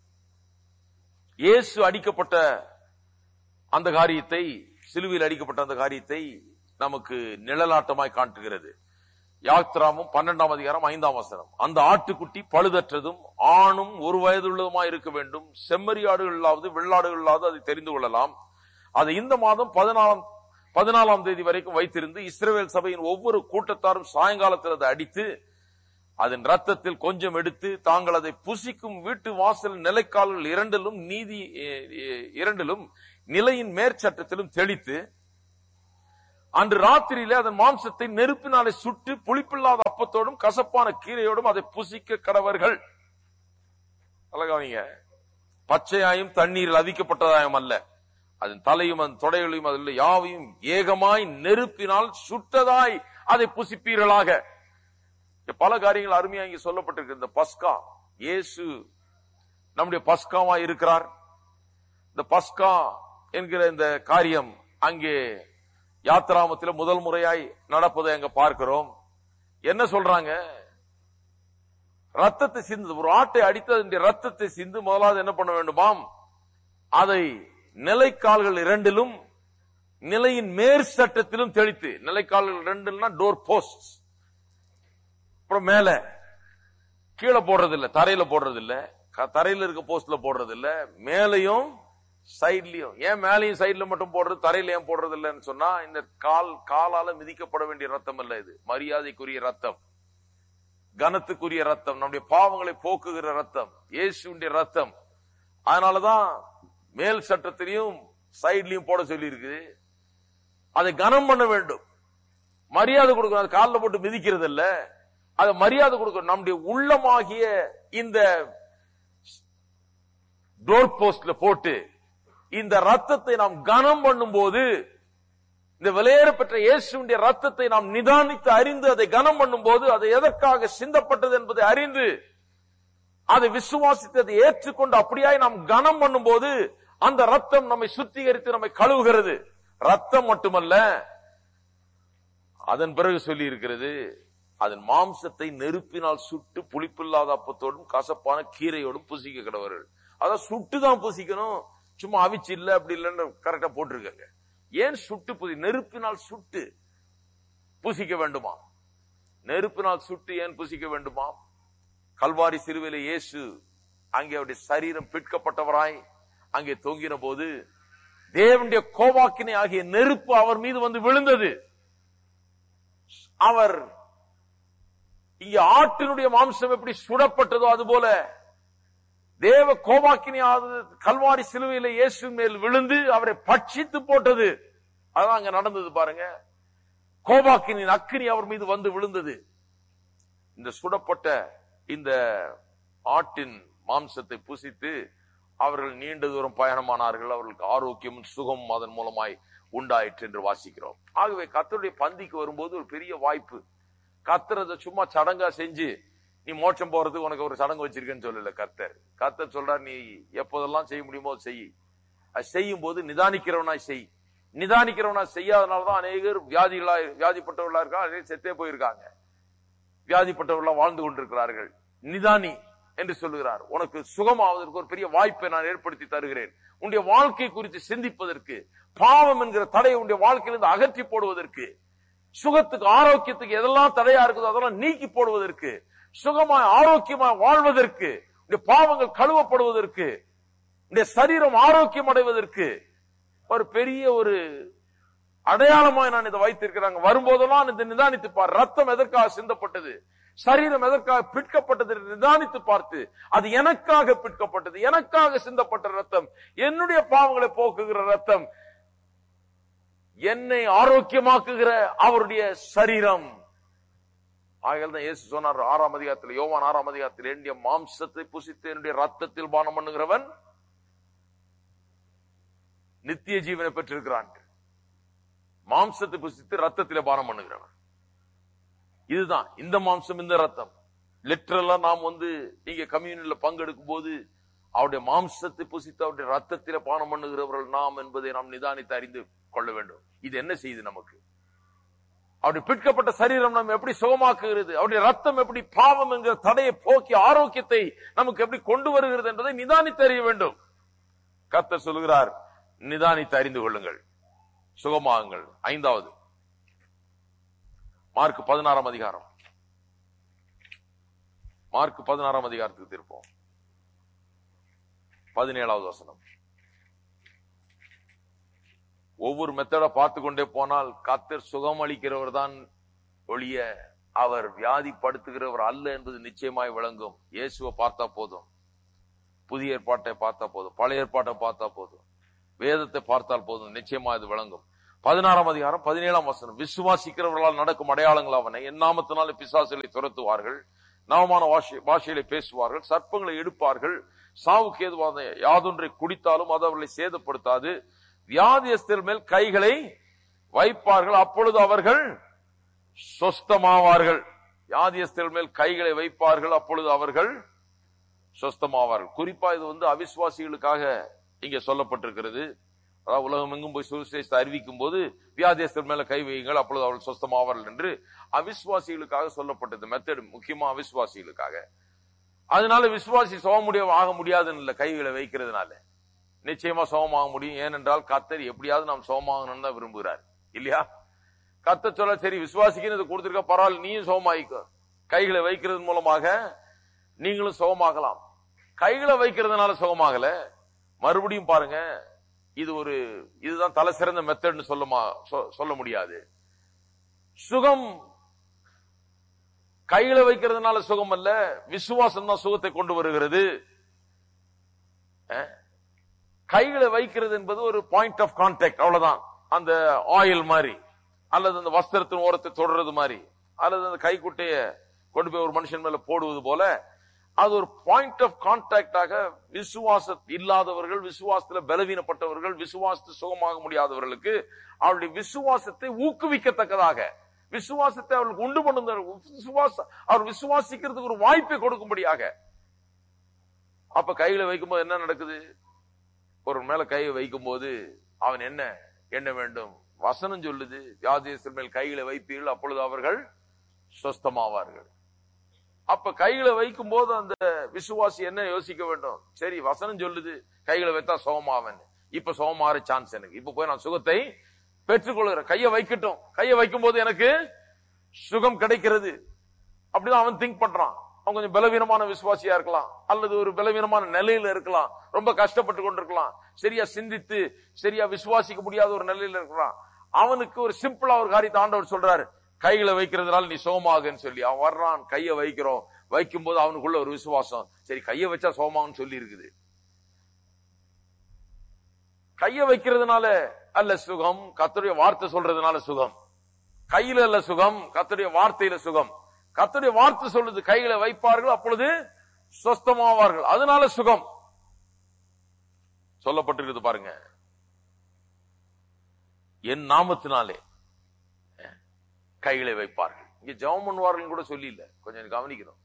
இயேசு அடிக்கப்பட்ட அந்த காரியத்தை, சிலுவையில் அடிக்கப்பட்ட அந்த காரியத்தை நமக்கு நிழலாட்டமாய் காட்டுகிறது. யாத்திராமும் பன்னெண்டாம் அதிகாரம் ஐந்தாம் வசனம். அந்த ஆட்டுக்குட்டி பழுதற்றதும் ஆணும் ஒரு வயதுள்ளதுமாய் இருக்க வேண்டும். செம்மறியாடுகளாவது வெள்ளாடுகளாவது அதை தெரிந்து கொள்ளலாம். அதை இந்த மாதம் பதினாலாம் பதினாலாம் தேதி வரைக்கும் வைத்திருந்து இஸ்ரவேல் சபையின் ஒவ்வொரு கூட்டத்தாரும் சாயங்காலத்தில் அதை அடித்து அதன் ரத்தத்தில் கொஞ்சம் எடுத்து தாங்கள் அதை புசிக்கும் வீட்டு வாசல் நிலைக்கால்கள் இரண்டிலும் நீதி இரண்டிலும் நிலையின் மேற்சட்டத்திலும் தெளித்து அன்று ராத்திரியிலே அதன் மாம்சத்தை நெருப்பினாலே சுட்டு புளிப்பில்லாத அப்பத்தோடும் கசப்பான கீரையோடும் அதை புசிக்க கடவர்கள். அழகாவீங்க, பச்சையாயும் தண்ணீரில் அதிக்கப்பட்டதாயும் அல்ல, அதன் தலையும் அதன் தொடைகளையும் அதில் யாவையும் ஏகமாய் நெருப்பினால் சுட்டதாய் அதை புசிப்பீர்களாக. பல காரியங்கள் அருமையா இங்க சொல்லப்பட்டிருக்கு. இந்த பஸ்கா, இயேசு நம்முடைய பஸ்காவா இருக்கிறார். இந்த பஸ்கா என்கிற இந்த காரியம் அங்கே யாத்திராமத்தில் முதல் முறையாய் நடப்பதை அங்க பார்க்கிறோம். என்ன சொல்றாங்க? ரத்தத்தை சிந்து, ஒரு ஆட்டை அடித்து ரத்தத்தை சிந்து முதலாவது என்ன பண்ண வேண்டுமாம்? அதை நிலைக்கால்கள் இரண்டிலும் நிலையின் மேற் சட்டத்திலும் தெளித்து, நிலைக்கால்கள் இரண்டுனா டோர் போஸ்ட், அப்புறம் மேல கீழே போடுறது இல்ல, தரையில போடுறது இல்ல, தரையில இருக்க போஸ்ட்ல போடுறது இல்ல, மேலையும் சைட்லயும். ஏன் மேலையும் சைட்ல மட்டும் போடுறது, தரையில ஏன் போடுறது இல்லன்னு சொன்னா, இந்த கால் காலால மிதிக்கப்பட வேண்டிய ரத்தம் அல்ல, இது மரியாதைக்குரிய ரத்தம், கனத்துக்குரிய ரத்தம், நம்முடைய பாவங்களை போக்குகிற ரத்தம், இயேசுடைய ரத்தம். அதனாலதான் மேல் சட்டத்திலையும் சைட்லயும் போட சொல்லி இருக்குது. அதை கனம் பண்ண வேண்டும், மரியாதை கொடுக்கணும். அது காலில் போட்டு மிதிக்கிறது இல்ல, அதை மரியாதை கொடுக்கணும். நம்முடைய உள்ளமாகிய இந்த டோர் போஸ்ட்ல போட்டு இந்த ரத்தத்தை நாம் கனம் பண்ணும் போது, இந்த விலையேற பெற்ற இயேசுடைய ரத்தத்தை நாம் நிதானித்து அறிந்து அதை கனம் பண்ணும் போது, அது எதற்காக சிந்தப்பட்டது என்பதை அறிந்து அதை விசுவாசித்து அதை ஏற்றுக்கொண்டு அப்படியாய் நாம் கனம் பண்ணும் போது, அந்த ரத்தம் நம்மை சுத்திகரித்து நம்மை கழுவுகிறது. ரத்தம் மட்டுமல்ல, அதன் பிறகு சொல்லி இருக்கிறது, அதன் மாம்சத்தை நெருப்பினால் சுட்டு புளிப்பில்லாத அப்பத்தோடும் கசப்பான கீரையோடும் புசிக்க கடவர்கள். அதான் சுட்டுதான் புசிக்கணும், சும்மா அவிச்சு இல்ல அப்படி இல்லன்னு கரெக்டா போட்டிருக்காங்க. ஏன் சுட்டு புசி, நெருப்பினால் சுட்டு புசிக்க வேண்டுமா? நெருப்பினால் சுட்டு ஏன் புசிக்க வேண்டுமா? கல்வாரி சிலுவையிலே இயேசு அங்கே அவருடைய சரீரம் பிற்கப்பட்டவராய் அங்கே தொங்கின போது, தேவனுடைய கோபாக்கினை ஆகிய நெருப்பு அவர் மீது வந்து விழுந்தது. அவர் இங்க ஆட்டினுடைய மாம்சம் எப்படி சுடப்பட்டதோ அதுபோல தேவ கோபாக்கினியாவது கல்வாரி சிலுவையில இயேசு மேல் விழுந்து அவரை பட்சித்து போட்டது. அதான் அங்க நடந்தது பாருங்க. கோபாக்கினின் அக்கினி அவர் மீது வந்து விழுந்தது. இந்த சுடப்பட்ட இந்த ஆட்டின் மாம்சத்தை புசித்து அவர்கள் நீண்ட தூரம் பயணமானார்கள். அவர்களுக்கு ஆரோக்கியமும் சுகமும் அதன் மூலமாய் உண்டாயிற்று என்று வாசிக்கிறோம். ஆகவே கர்த்தருடைய பந்திக்கு வரும்போது ஒரு பெரிய வாய்ப்பு. கர்த்தர் சும்மா சடங்கா செஞ்சு நீ மோட்சம் போறதுக்கு உனக்கு ஒரு சடங்கு வச்சிருக்கேன்னு சொல்லல கர்த்தர். கர்த்தர் சொல்றார், நீ எப்போதெல்லாம் செய்ய முடியுமோ செய். அது செய்யும் போது நிதானிக்கிறவனா செய். நிதானிக்கிறவனா செய்யாதனாலதான் அநேகர் வியாதிகளா வியாதிப்பட்டவர்களா இருக்கா, அநேகர் செத்தே போயிருக்காங்க, வியாதிப்பட்டவர்களா வாழ்ந்து கொண்டிருக்கிறார்கள். நிதானி என்று சொல்லுகிறார். உனக்கு சுகமாவதற்கு ஒரு பெரிய வாய்ப்பை நான் ஏற்படுத்தி தருகிறேன். உன்னுடைய வாழ்க்கை குறித்து சிந்திப்பதற்கு, பாவம் என்கிற தடையை உன்னுடைய வாழ்க்கையிலிருந்து அகற்றி போடுவதற்கு, சுகத்துக்கு ஆரோக்கியத்துக்கு எதெல்லாம் தடையா இருக்குதோ அதெல்லாம் நீக்கி போடுவதற்கு, சுகமாய் ஆரோக்கியமாய் வாழ்வதற்கு, பாவங்கள் கழுவப்படுவதற்கு, சரீரம் ஆரோக்கியம் அடைவதற்கு ஒரு பெரிய ஒரு அடையாளமாய் நான் இதை வைத்திருக்கிறாங்க. வரும்போதெல்லாம் இதை நிதானித்து பார். ரத்தம் எதற்காக சிந்தப்பட்டது, சரீரம் எதற்காக பிற்கப்பட்டது நிதானித்து பார்த்து, அது எனக்காக பிற்கப்பட்டது, எனக்காக சிந்தப்பட்ட ரத்தம், என்னுடைய பாவங்களை போக்குகிற ரத்தம், என்னை ஆரோக்கியமாக்குகிற அவருடைய சரீரம். ஆகையால் தான் இயேசு சொன்னார் ஆறாம் அதிகாரத்தில், யோவான் ஆறாம் அதிகாரத்தில், என்னுடைய மாம்சத்தை புசித்து என்னுடைய ரத்தத்தில் பானம் பண்ணுகிறவன் நித்திய ஜீவனை பெற்றிருக்கிறான். மாம்சத்தை புசித்து ரத்தத்திலே பானம் பண்ணுகிறவன். இதுதான் இந்த மாம்சம், இந்த ரத்தம். லிட்டரலா நாம் வந்து நீங்க கம்யூனில பங்கெடுக்கும் போது அவருடைய மாம்சத்தை புசித்து அவருடைய ரத்தத்திலே பானம் பண்ணுகிறவர்கள் நாம் என்பதை நாம் நிதானித்து அறிந்து கொள்ள வேண்டும். இது என்ன செய்யுது நமக்கு? அவருடைய பிற்கப்பட்ட சரீரம் நம்ம எப்படி சுகமாக்குகிறது, அவருடைய ரத்தம் எப்படி பாவம் என்கிற தடையை போக்கி ஆரோக்கியத்தை நமக்கு எப்படி கொண்டு வருகிறது என்பதை நிதானித்து அறிய வேண்டும். கர்த்தர் சொல்கிறார், நிதானித்து அறிந்து கொள்ளுங்கள், சுகமாகுங்கள். ஐந்தாவது மார்க் பதினாறாம் அதிகாரம், மார்க் பதினாறாம் அதிகாரத்துக்கு திருப்போம். பதினேழாவது வசனம். ஒவ்வொரு மெத்தட பார்த்து கொண்டே போனால் கர்த்தர் சுகம் அளிக்கிறவர் தான் ஒழிய அவர் வியாதிப்படுத்துகிறவர் அல்ல என்பது நிச்சயமாய் விளங்கும். இயேசுவை பார்த்தா போதும், புதிய ஏற்பாட்டை பார்த்தா போதும், பழைய ஏற்பாட்டை பார்த்தா போதும். வேதத்தை பார்த்தால் போதும், நிச்சயமா இது விளங்கும். பதினாறாம் அதிகாரம் பதினேழாம் வசனம், விசுவாசிக்கிறவர்களால் நடக்கும் அடையாளங்கள் அவனை, என் நாமத்தினாலே பிசாசுகளை துரத்துவார்கள், நவமான பாஷையிலே பேசுவார்கள், சர்ப்பங்களை எடுப்பார்கள், சாவுக்கு ஏதுவான யாதொன்றை குடித்தாலும் அது அவர்களை சேதப்படுத்தாது, வியாதியஸ்தர் மேல் கைகளை வைப்பார்கள், அப்பொழுது அவர்கள் சொஸ்தமாவார்கள். வியாதியஸ்தர் மேல் கைகளை வைப்பார்கள், அப்பொழுது அவர்கள் சொஸ்தமாவார்கள். குறிப்பா இது வந்து அவிசுவாசிகளுக்காக இங்கே சொல்லப்பட்டிருக்கிறது. அதாவது உலகம் எங்கும் போய் சுவிசேஷத்தை அறிவிக்கும் போது வியாதியஸ்தர் மேல கை வையுங்கள், அப்பொழுது அவர்கள் சொஸ்தமாவார்கள் என்று அவிசுவாசிகளுக்காக சொல்லப்பட்டது மெத்தட், முக்கியமா அவிசுவாசிகளுக்காக. அதனால விசுவாசி சுக முடிய ஆக முடியாதுன்னு இல்ல, கைகளை வைக்கிறதுனால நிச்சயமா சுகமாக முடியும். ஏனென்றால் கர்த்தர் எப்படியாவது நாம் சுகமாகணும்னு தான் விரும்புகிறார் இல்லையா? கர்த்தர் சொல்ல, சரி விசுவாசிக்கு இது கொடுத்திருக்க, பரவாயில்ல, நீயும் சுகமாயிக்கோ. கைகளை வைக்கிறது மூலமாக நீங்களும் சுகமாகலாம். கைகளை வைக்கிறதுனால சுகமாகல. மறுபடியும் பாருங்க, இது ஒரு இதுதான் தலை சிறந்த மெத்தட்னு சொல்லுமா சொல்ல முடியாது. சுகம் கைகளை வைக்கிறதுனால சுகம் அல்ல, விசுவாசம் தான் சுகத்தை கொண்டு வருகிறது. கைகளை வைக்கிறது என்பது ஒரு பாயிண்ட் ஆஃப் கான்டாக்ட், அவ்வளவுதான். அந்த ஆயில் மாதிரி, அல்லது அந்த வஸ்திரத்தின் ஓரத்தை தொடர்றது மாதிரி, அல்லது அந்த கைக்குட்டைய கொண்டு போய் ஒரு மனுஷன் மேல போடுவது போல, அது ஒரு பாயிண்ட் ஆஃப் கான்டாக்டாக விசுவாச இல்லாதவர்கள், விசுவாசத்துல பலவீனப்பட்டவர்கள், விசுவாசத்தை சுகமாக முடியாதவர்களுக்கு அவருடைய விசுவாசத்தை ஊக்குவிக்கத்தக்கதாக, விசுவாசத்தை அவர்களுக்கு உண்டு பண்ணும், விசுவாசம் அவர் விசுவாசிக்கிறதுக்கு ஒரு வாய்ப்பை கொடுக்கும்படியாக. அப்ப கையில வைக்கும்போது என்ன நடக்குது? ஒரு மேல கையை வைக்கும் போது அவன் என்ன என்ன வேண்டும்? வசனம் சொல்லுது, வியாதியஸ்தர் மேல் கைகளை வைப்பீர்கள், அப்பொழுது அவர்கள் சொஸ்தமாவார்கள். அப்ப கைகளை வைக்கும் போது அந்த விசுவாசி என்ன யோசிக்க வேண்டும்? சரி, வசனம் சொல்லுது கைகளை வைத்தா சுகமாவன், இப்ப சுகமாற சான்ஸ் எனக்கு, இப்ப போய் நான் சுகத்தை பெற்றுக்கொள்கிறேன், கையை வைக்கட்டும், கையை வைக்கும் போது எனக்கு சுகம் கிடைக்கிறது. அப்படிதான் அவன் திங்க் பண்றான். அவன் கொஞ்சம் பலவீனமான விசுவாசியா இருக்கலாம், அல்லது ஒரு பலவீனமான நிலையில இருக்கலாம், ரொம்ப கஷ்டப்பட்டு கொண்டிருக்கலாம், சரியா சிந்தித்து சரியா விசுவாசிக்க முடியாத ஒரு நிலையில இருக்கலாம். அவனுக்கு ஒரு சிம்பிளா ஒரு காரியத்தை ஆண்டவர் சொல்றாரு, கைகளை வைக்கிறதுனால நீ சோமாகுன்னு சொல்லி. அவன் வர்றான், கையை வைக்கிறோம், வைக்கும் போது அவனுக்குள்ள ஒரு விசுவாசம், சரி கையை வச்சா சோமாகுன்னு சொல்லி இருக்குது. கையை வைக்கிறதுனால அல்ல சுகம், கர்த்தருடைய வார்த்தை சொல்றதுனால சுகம். கையில அல்ல சுகம், கர்த்தருடைய வார்த்தையில சுகம். கர்த்தருடைய வார்த்தை சொல்லுது கைகளை வைப்பார்கள், அப்பொழுது சொஸ்தமாவார்கள், அதனால சுகம் சொல்லப்பட்டிருக்கிறது. பாருங்க, என் நாமத்தினாலே கைகளை வைப்பார்கள். இங்க ஜெபம் பண்ணுவார்கள் கூட சொல்லி இல்ல, கொஞ்சம் கவனிக்கணும்.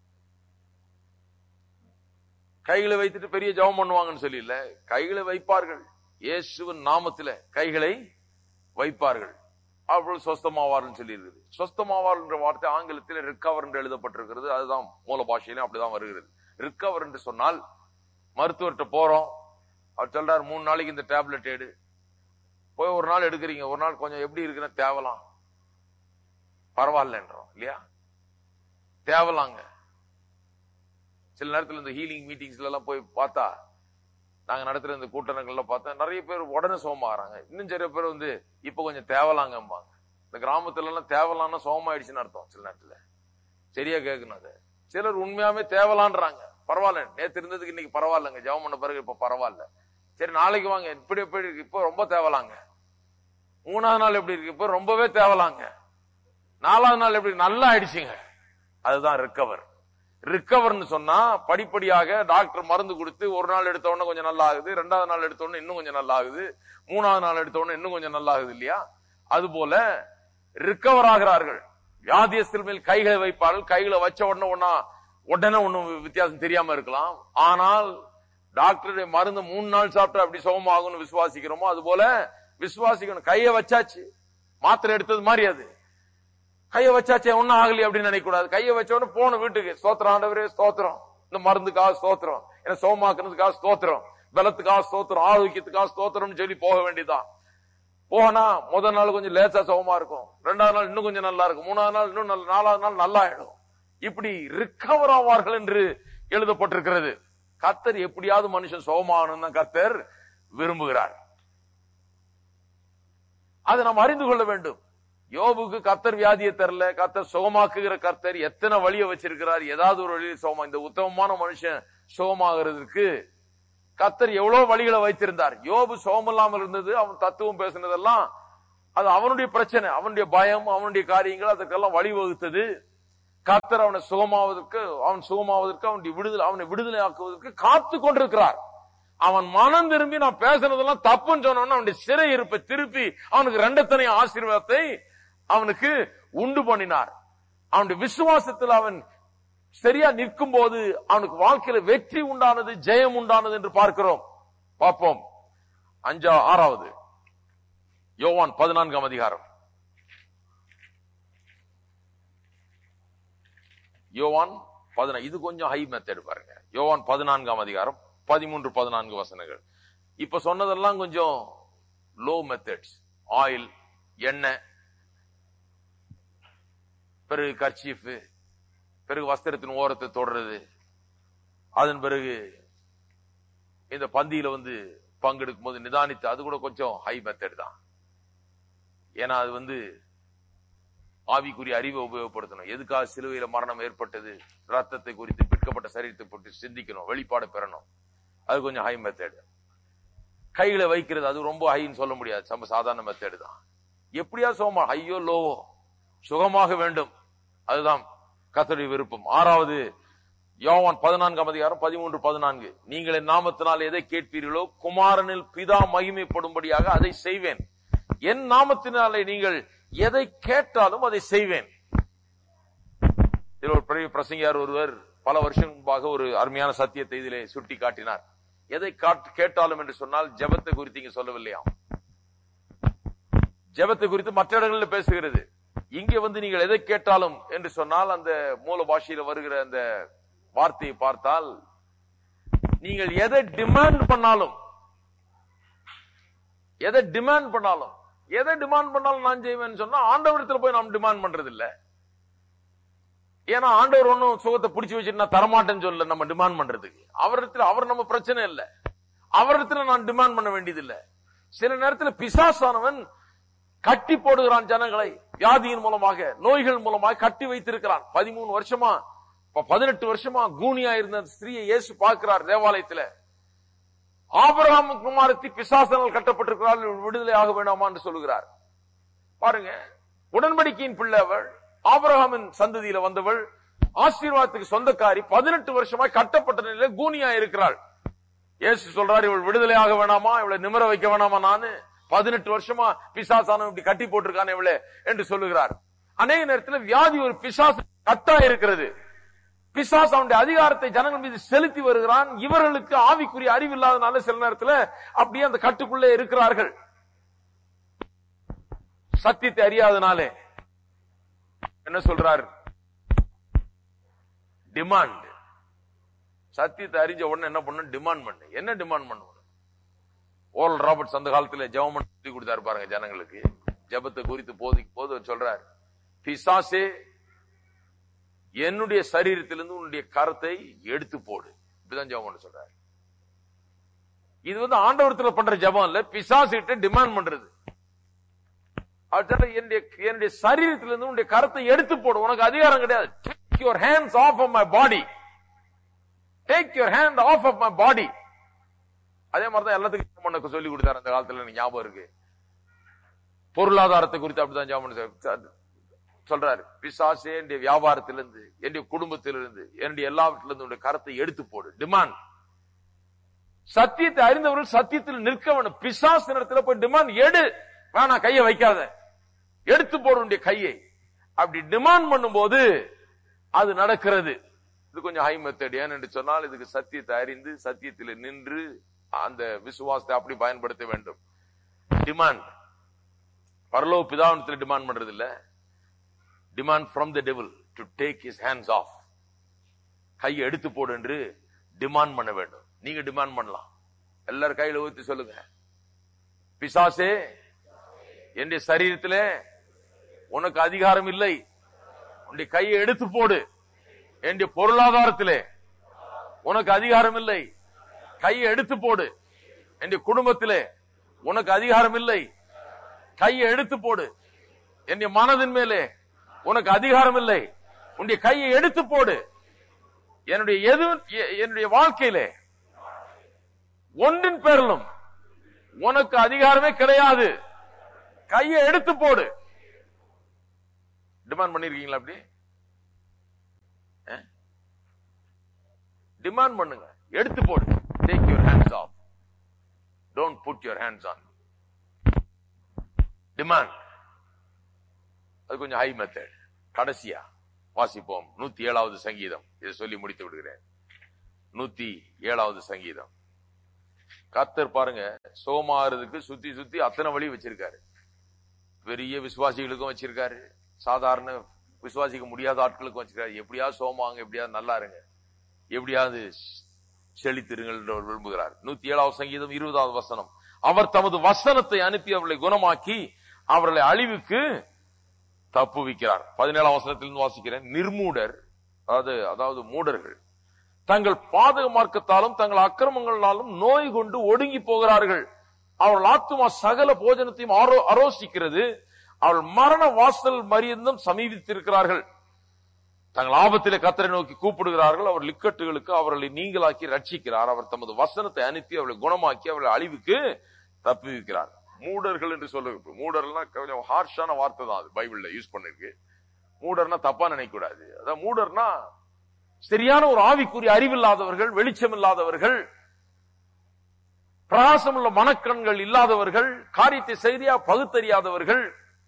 கைகளை வைத்துட்டு பெரிய ஜெபம் பண்ணுவாங்கன்னு சொல்லி இல்ல, கைகளை வைப்பார்கள், இயேசுவின் நாமத்தில கைகளை வைப்பார்கள், அவர்கள் சொஸ்தமாவார்கள் சொல்லி இருக்குது. சொஸ்தமாவார்கள் என்ற வார்த்தை ஆங்கிலத்தில் ரிக்கவர் என்று எழுதப்பட்டிருக்கிறது. அதுதான் மூல பாஷையிலும் அப்படிதான் வருகிறது. ரிக்கவர் என்று சொன்னால், மருத்துவர்கிட்ட போறோம், அவர் சொல்றாரு மூணு நாளைக்கு இந்த டேப்லெட் எடு, போய் ஒரு நாள் எடுக்கிறீங்க, ஒரு நாள் கொஞ்சம் எப்படி இருக்குன்னா தேவலாம், பரவாயில்லன்றோம் இல்லையா? தேவலாங்க. சில நேரத்தில் இந்த ஹீலிங் மீட்டிங்ஸ்ல எல்லாம் போய் பார்த்தா, நாங்க நடத்துற இந்த கூட்டணங்கள்ல பார்த்தா நிறைய பேர் உடனே சோமாறாங்க. இன்னும் சில பேர் வந்து இப்ப கொஞ்சம் தேவலாங்கம்பாங்க. இந்த கிராமத்துல எல்லாம் தேவலான்னா சோமாயிடுச்சுன்னு அர்த்தம். சில நேரத்துல சரியா கேட்கணும். அது சிலர் உண்மையாவே தேவலான்றாங்க. பரவாயில்ல, நேத்து இருந்ததுக்கு இன்னைக்கு பரவாயில்லங்க, ஜெபம் பண்ண பிறகு இப்ப பரவாயில்ல, சரி நாளைக்கு வாங்க, இப்படி எப்படி இருக்கு, இப்ப ரொம்ப தேவலாங்க. மூணாவது நாள் எப்படி இருக்கு, இப்ப ரொம்பவே தேவலாங்க. நாலாவது நாள் எப்படி, நல்லா ஆயிடுச்சுங்க. அதுதான் ரிக்கவர். ரிக்கவர்னு சொன்னா படிப்படியாக டாக்டர் மருந்து கொடுத்து ஒரு நாள் எடுத்த உடனே கொஞ்சம் நல்லா ஆகுது, ரெண்டாவது நாள் எடுத்த உடனே இன்னும் கொஞ்சம் நல்லா ஆகுது, மூணாவது நாள் எடுத்த உடனே இன்னும் கொஞ்சம் நல்லா ஆகுது இல்லையா? அது போல ரிக்கவர் ஆகிறார்கள். வியாதியஸ்தர் மேல் கைகளை வைப்பார்கள், கைகளை வச்ச உடனே ஒன்னா உடனே ஒன்னும் வித்தியாசம் தெரியாம இருக்கலாம். ஆனால் டாக்டருடைய மருந்து மூணு நாள் சாப்பிட்டா அப்படி சுகமாகும்னு விசுவாசிக்கிறோமோ அது போல விசுவாசிக்கணும். கையை வச்சாச்சு, மாத்திரை எடுத்தது மாதிரி, அது கையை வச்சாச்சே ஒன்னும் ஆகலையே அப்படின்னு நினைக்க கூடாது. கையை வச்ச உடனே போன வீட்டுக்கு ஸ்தோத்திரம், ஆண்டவரே ஸ்தோத்திரம், இந்த மருந்துக்காக ஸ்தோத்திரம், என்ன சோமாக்குறதுக்காக ஸ்தோத்திரம், பலத்துக்காக ஸ்தோத்திரம், ஆரோக்கியத்துக்காக ஸ்தோத்திரம்னு சொல்லி போக வேண்டியதான். போனா முதல் நாள் கொஞ்சம் லேசா சுகமா இருக்கும், ரெண்டாவது நாள் இன்னும் கொஞ்சம் நல்லா இருக்கும், மூணாவது நாள் இன்னும் நல்ல, நாலாவது நாள் நல்லா ஆயிடும். இப்படி ரிக்கவர் ஆவார்கள் என்று எழுதப்பட்டிருக்கிறது. கர்த்தர் எப்படியாவது மனுஷன் சுகமாகணும் தான் கர்த்தர் விரும்புகிறார். அதை நாம் அறிந்து கொள்ள வேண்டும். யோபுக்கு கர்த்தர் வியாதியை தரல, கர்த்தர் சுகமாக்குகிற கர்த்தர் எத்தனை வழியை வச்சிருக்கிறார். ஏதாவது ஒரு வழியில் சுகமா, இந்த உத்தமமான மனுஷன் சுகமாகிறதுக்கு கர்த்தர் எவ்வளவு வழிகளை வைத்திருந்தார். யோபு சோமல்லாமல் இருந்தது, அவன் தத்துவம் பேசினதெல்லாம் அது அவனுடைய பிரச்சனை, அவனுடைய பயம், அவனுடைய காரியங்கள் அதற்கெல்லாம் வழிவகுத்தது. கர்த்தர் அவனை சுகமாவதற்கு அவன் சுகமாவதற்கு அவனுடைய விடுதலை அவனை விடுதலை ஆக்குவதற்கு காத்து கொண்டிருக்கிறார். அவன் மனம் திரும்பி நான் பேசுனதெல்லாம் தப்புன்னு சொன்னவன அவனுடைய சிறை இருப்பை திருப்பி அவனுக்கு ரெண்டத்தனை ஆசீர்வாதத்தை அவனுக்கு உண்டு பண்ணினார். அவனுடைய விசுவாசத்தில் அவன் சரியா நிற்கும் போது அவனுக்கு வாழ்க்கையில வெற்றி உண்டானது, ஜெயம் உண்டானது என்று பார்க்கிறோம். பார்ப்போம். அஞ்சா ஆறாவது யோவான் பதினான்காம் அதிகாரம். யோவான் பதினான்கு, இது கொஞ்சம் ஹை மெத்தட் பாருங்க. யோவான் பதினான்காம் அதிகாரம் பதிமூன்று பதினான்கு வசனங்கள். இப்ப சொன்னதெல்லாம் கொஞ்சம் லோ மெத்தட்ஸ். ஆயில், எண்ணெய், பிறகு கர்ச்சீஃப், பிறகு வஸ்திரத்தின் ஓரத்தை தொடர்றது, அதன் பிறகு இந்த பந்தியில வந்து பங்கெடுக்கும் போது நிதானித்து, அது கூட கொஞ்சம் ஹை மெத்தட் தான். ஏன்னா அது வந்து ஆவிக்குரிய அறிவை உபயோகப்படுத்தணும். எதுக்காக சிலுவையில மரணம் ஏற்பட்டது, ரத்தத்தை குறித்து, பிற்கப்பட்ட சரீரத்தை பற்றி சிந்திக்கணும், வெளிப்பாடு பெறணும். அது கொஞ்சம் ஹை மெத்தட். கைகளை வைக்கிறது அது ரொம்ப ஹைன்னு சொல்ல முடியாது, நம்ம சாதாரண மெத்தட் தான். எப்படியா சோமா ஐயோ லோவோ சுகமாக வேண்டும், அதுதான் கர்த்தருடைய விருப்பம். ஆறாவது யோவான் பதினான்காம் அதிகாரம் பதிமூன்று பதினான்கு. நீங்கள் என் நாமத்தினால் எதை கேட்பீர்களோ குமாரனில் பிதா மகிமைப்படும்படியாக அதை செய்வேன். என் நாமத்தினாலே நீங்கள் எதை கேட்டாலும் அதை செய்வேன். இதில் ஒரு பெரிய பிரசங்கியார் ஒருவர் பல வருஷம் முன்பாக ஒரு அருமையான சத்தியத்தை இதிலே சுட்டி காட்டினார். எதை கேட்டாலும் என்று சொன்னால் ஜெபத்தை குறித்து இங்க சொல்லவில்லையாம். ஜெபத்தை குறித்து மற்ற இடங்களில் பேசுகிறது. இங்கே வந்து நீங்கள் எதை கேட்டாலும் என்று சொன்னால் அந்த மூல பாஷையில் வருகிற அந்த வார்த்தையை பார்த்தால், நீங்கள் எதை டிமாண்ட் பண்ணாலும், எதை டிமாண்ட் பண்ணாலும் எதை டிமாண்ட் பண்ணாலும் நான் செய்வேன் சொன்னா ஆண்டவரிடத்துல போய் நாம் டிமாண்ட் பண்றது இல்ல. ஏன்னா ஆண்டவர் ஒன்னும் சுகத்தை பிடிச்சு வச்சுட்டு நான் தரமாட்டேன்னு சொல்ல நம்ம டிமாண்ட் பண்றதுக்கு. அவரிடத்துல அவர் நம்ம பிரச்சனை இல்ல, அவரிடத்துல நான் டிமாண்ட் பண்ண வேண்டியது இல்ல. சில நேரத்தில் பிசாசானவன் கட்டி போடுகிறான் ஜனங்களை, வியாதியின் மூலமாக, நோய்கள் மூலமாக கட்டி வைத்திருக்கிறான். பதிமூணு வருஷமா பதினெட்டு வருஷமா கூனியா இருந்த ஸ்திரீயை இயேசு பார்க்கிறார் தேவாலயத்தில். ஆபிரகாம் குமாரத்தி பிசாசனால் கட்டப்பட்டிருக்கிறாள், விடுதலை ஆக வேண்டாமா என்று சொல்லுகிறார். பாருங்க, உடன்படிக்கையின் பிள்ளை அவள், ஆபிரகாமின் சந்ததியில வந்தவள், ஆசீர்வாதத்துக்கு சொந்தக்காரி, பதினெட்டு வருஷமாய் கட்டப்பட்ட நிலையில கூனியா இருக்கிறாள். இயேசு சொல்றாரு, இவள் விடுதலை ஆக வேணாமா, இவளை நிமிர வைக்க வேணாமா, நானு பதினெட்டு வருஷமா பிசாசான இப்படி கட்டி போட்டிருக்கான இவளே என்று சொல்லுகிறார். அநேக நேரத்தில் வியாதி ஒரு பிசாசு கட்டா இருக்கிறது. பிசாசு அவனுடைய அதிகாரத்தை ஜனங்கள் மீது செலுத்தி வருகிறான். இவர்களுக்கு ஆவிக்குரிய அறிவு இல்லாதனால சில நேரத்தில் அப்படியே அந்த கட்டுக்குள்ளே இருக்கிறார்கள். சத்தியத்தை அறியாதனாலே என்ன சொல்றார், டிமாண்ட். சத்தியத்தை அறிஞ்ச உடனே என்ன பண்ண, டிமாண்ட் பண்ணு. என்ன டிமாண்ட் பண்ணுவோம்? ஓரல் ராபர்ட்ஸ் அந்த காலத்துல ஜெபம் சொல்லி கொடுத்தாரு பாருங்க ஜனங்களுக்கு. ஜெபத்தை குறித்து போதிக்கும் போது சொல்றாரு, பிசாசே என்னுடைய சரீரத்திலிருந்து உன்னுடைய கரத்தை எடுத்து போடு. இப்படிதான் ஜெபம் பண்ண சொல்றாரு. இது வந்து ஆண்டவரத்துல பண்ற ஜெபம் இல்ல, பிசாசு கிட்ட டிமாண்ட் பண்றது. என்னுடைய சரீரத்திலிருந்து உன்னுடைய கரத்தை எடுத்து போடு, உனக்கு அதிகாரம் கிடையாது. Take your hands off of my body. Take your hand off of my body. அதே மாதிரிதான் எல்லாத்துக்கும் பண்ண சொல்லி கொடுத்தாரு அந்த காலத்துல, எனக்கு ஞாபகம் இருக்கு. பொருளாதாரத்தை குறித்து அப்படிதான் ஜெபம் சொல்றாரு. பிசாசே என்னுடைய வியாபாரத்திலிருந்து, என்னுடைய குடும்பத்திலிருந்து, என்னுடைய எல்லாவற்றிலிருந்து உன்னுடைய கரத்தை எடுத்து போடு. டிமாண்ட். சத்தியத்தை அறிந்தவர்கள் சத்தியத்தில் நிற்க வேண்டும். பிசாசு இடத்துல போய் டிமாண்ட் எடு, வேணா கையை வைக்காத, எடுத்து போடு கையை. அப்படி டிமாண்ட் பண்ணும் போது அது நடக்கிறது. இது கொஞ்சம் ஹை மெத்தட். ஏன்னு சொன்னால் இதுக்கு சத்தியத்தை அறிந்து சத்தியத்தில் நின்று அந்த விசுவாசத்தை அப்படி பயன்படுத்த வேண்டும். டிமாண்ட் பரலோக பிதாவினத்தில் டிமாண்ட் பண்றது இல்ல, demand from the devil to take his hands of. கையை எடுத்து போடு என்று டிமாண்ட் பண்ண வேண்டும். நீங்க டிமாண்ட் பண்ணலாம். எல்லாரும் கையில ஊத்தி சொல்லுங்க, பிசாசே என்னுடைய சரீரத்திலே உனக்கு அதிகாரம் இல்லை, உன்னுடைய கையை எடுத்து போடு. என்னுடைய பொருளாதாரத்திலே உனக்கு அதிகாரம் இல்லை, கையை எடுத்து போடு. என்னுடைய குடும்பத்திலே உனக்கு அதிகாரம் இல்லை, கையை எடுத்து போடு. என்னுடைய மனதின் மேலே உனக்கு அதிகாரம் இல்லை, உன்னுடைய கையை எடுத்து போடு. என்னுடைய எது என்னுடைய வாழ்க்கையிலே ஒன்றின் பேரிலும் உனக்கு அதிகாரமே கிடையாது. கையை எடுத்து போடு. டிமாண்ட் பண்ணிருக்கீங்களா? அப்படி டிமாண்ட் பண்ணுங்க. எடுத்து போடு. Take your hands of. Don't put your hands on. Demand. அது கொஞ்சம் ஹை மெத்தட். கடைசியா வாசிப்போம். நூத்தி ஏழாவது சங்கீதம். இதை சொல்லி முடித்து விடுகிறேன். நூத்தி ஏழாவது சங்கீதம். கர்த்தர் பாருங்க, சோமாறதுக்கு சுத்தி சுத்தி அத்தனை வழி வச்சிருக்காரு. பெரிய விசுவாசிகளுக்கும் வச்சிருக்காரு, சாதாரண விசுவாசிக்க முடியாத ஆட்களுக்கும் வச்சிருக்காரு. எப்படியாவது சோமாங்க, எப்படியாவது நல்லா இருங்க, எப்படியாவது செழித்திருங்கள் என்று விரும்புகிறார். நூத்தி ஏழாவது சங்கீதம் இருபதாவது வசனம். அவர் தமது வசனத்தை அனுப்பி அவர்களை குணமாக்கி அவர்களை அழிவுக்கு தப்புவிக்கிறார். பதினேழாம் வசனத்திலிருந்து வாசிக்கிறேன். நிர்மூடர், அதாவது அதாவது மூடர்கள் தங்கள் பாதக மார்க்கத்தாலும் தங்கள் அக்கிரமங்களாலும் நோய் கொண்டு ஒடுங்கி போகிறார்கள். அவர்கள் ஆத்துமா சகல போஜனத்தையும் அரோசிக்கிறது. அவர்கள் மரண வாசல் மரியந்தம் சமீபித்திருக்கிறார்கள். தங்கள் ஆபத்திலே கர்த்தரை நோக்கி கூப்பிடுகிறார்கள். அவர் லிக்கட்டுகளுக்கு அவர்களை நீங்களாக்கி ரட்சிக்கிறார். அவர் தமது வசனத்தை அனுப்பி அவர்களை குணமாக்கி அவர்களை அழிவுக்கு தப்புவிக்கிறார். மூடர்கள் என்று சொல்லுங்க. மூடர்னா கொஞ்சம் ஹார்ஷான வார்த்தை தான், அது பைபிள்ல யூஸ் பண்ணிருக்கு. மூடர்னா தப்பா நினைக்க கூடாது. அதான் மூடர்னா சரியான ஒரு ஆவிக்குரிய அறிவில்லாதவர்கள், வெளிச்சம் இல்லாதவர்கள், பிரகாசம் உள்ள மனக்கண்கள் இல்லாதவர்கள், காரியத்தை சரியா பகுத்தறியாதவர்கள்,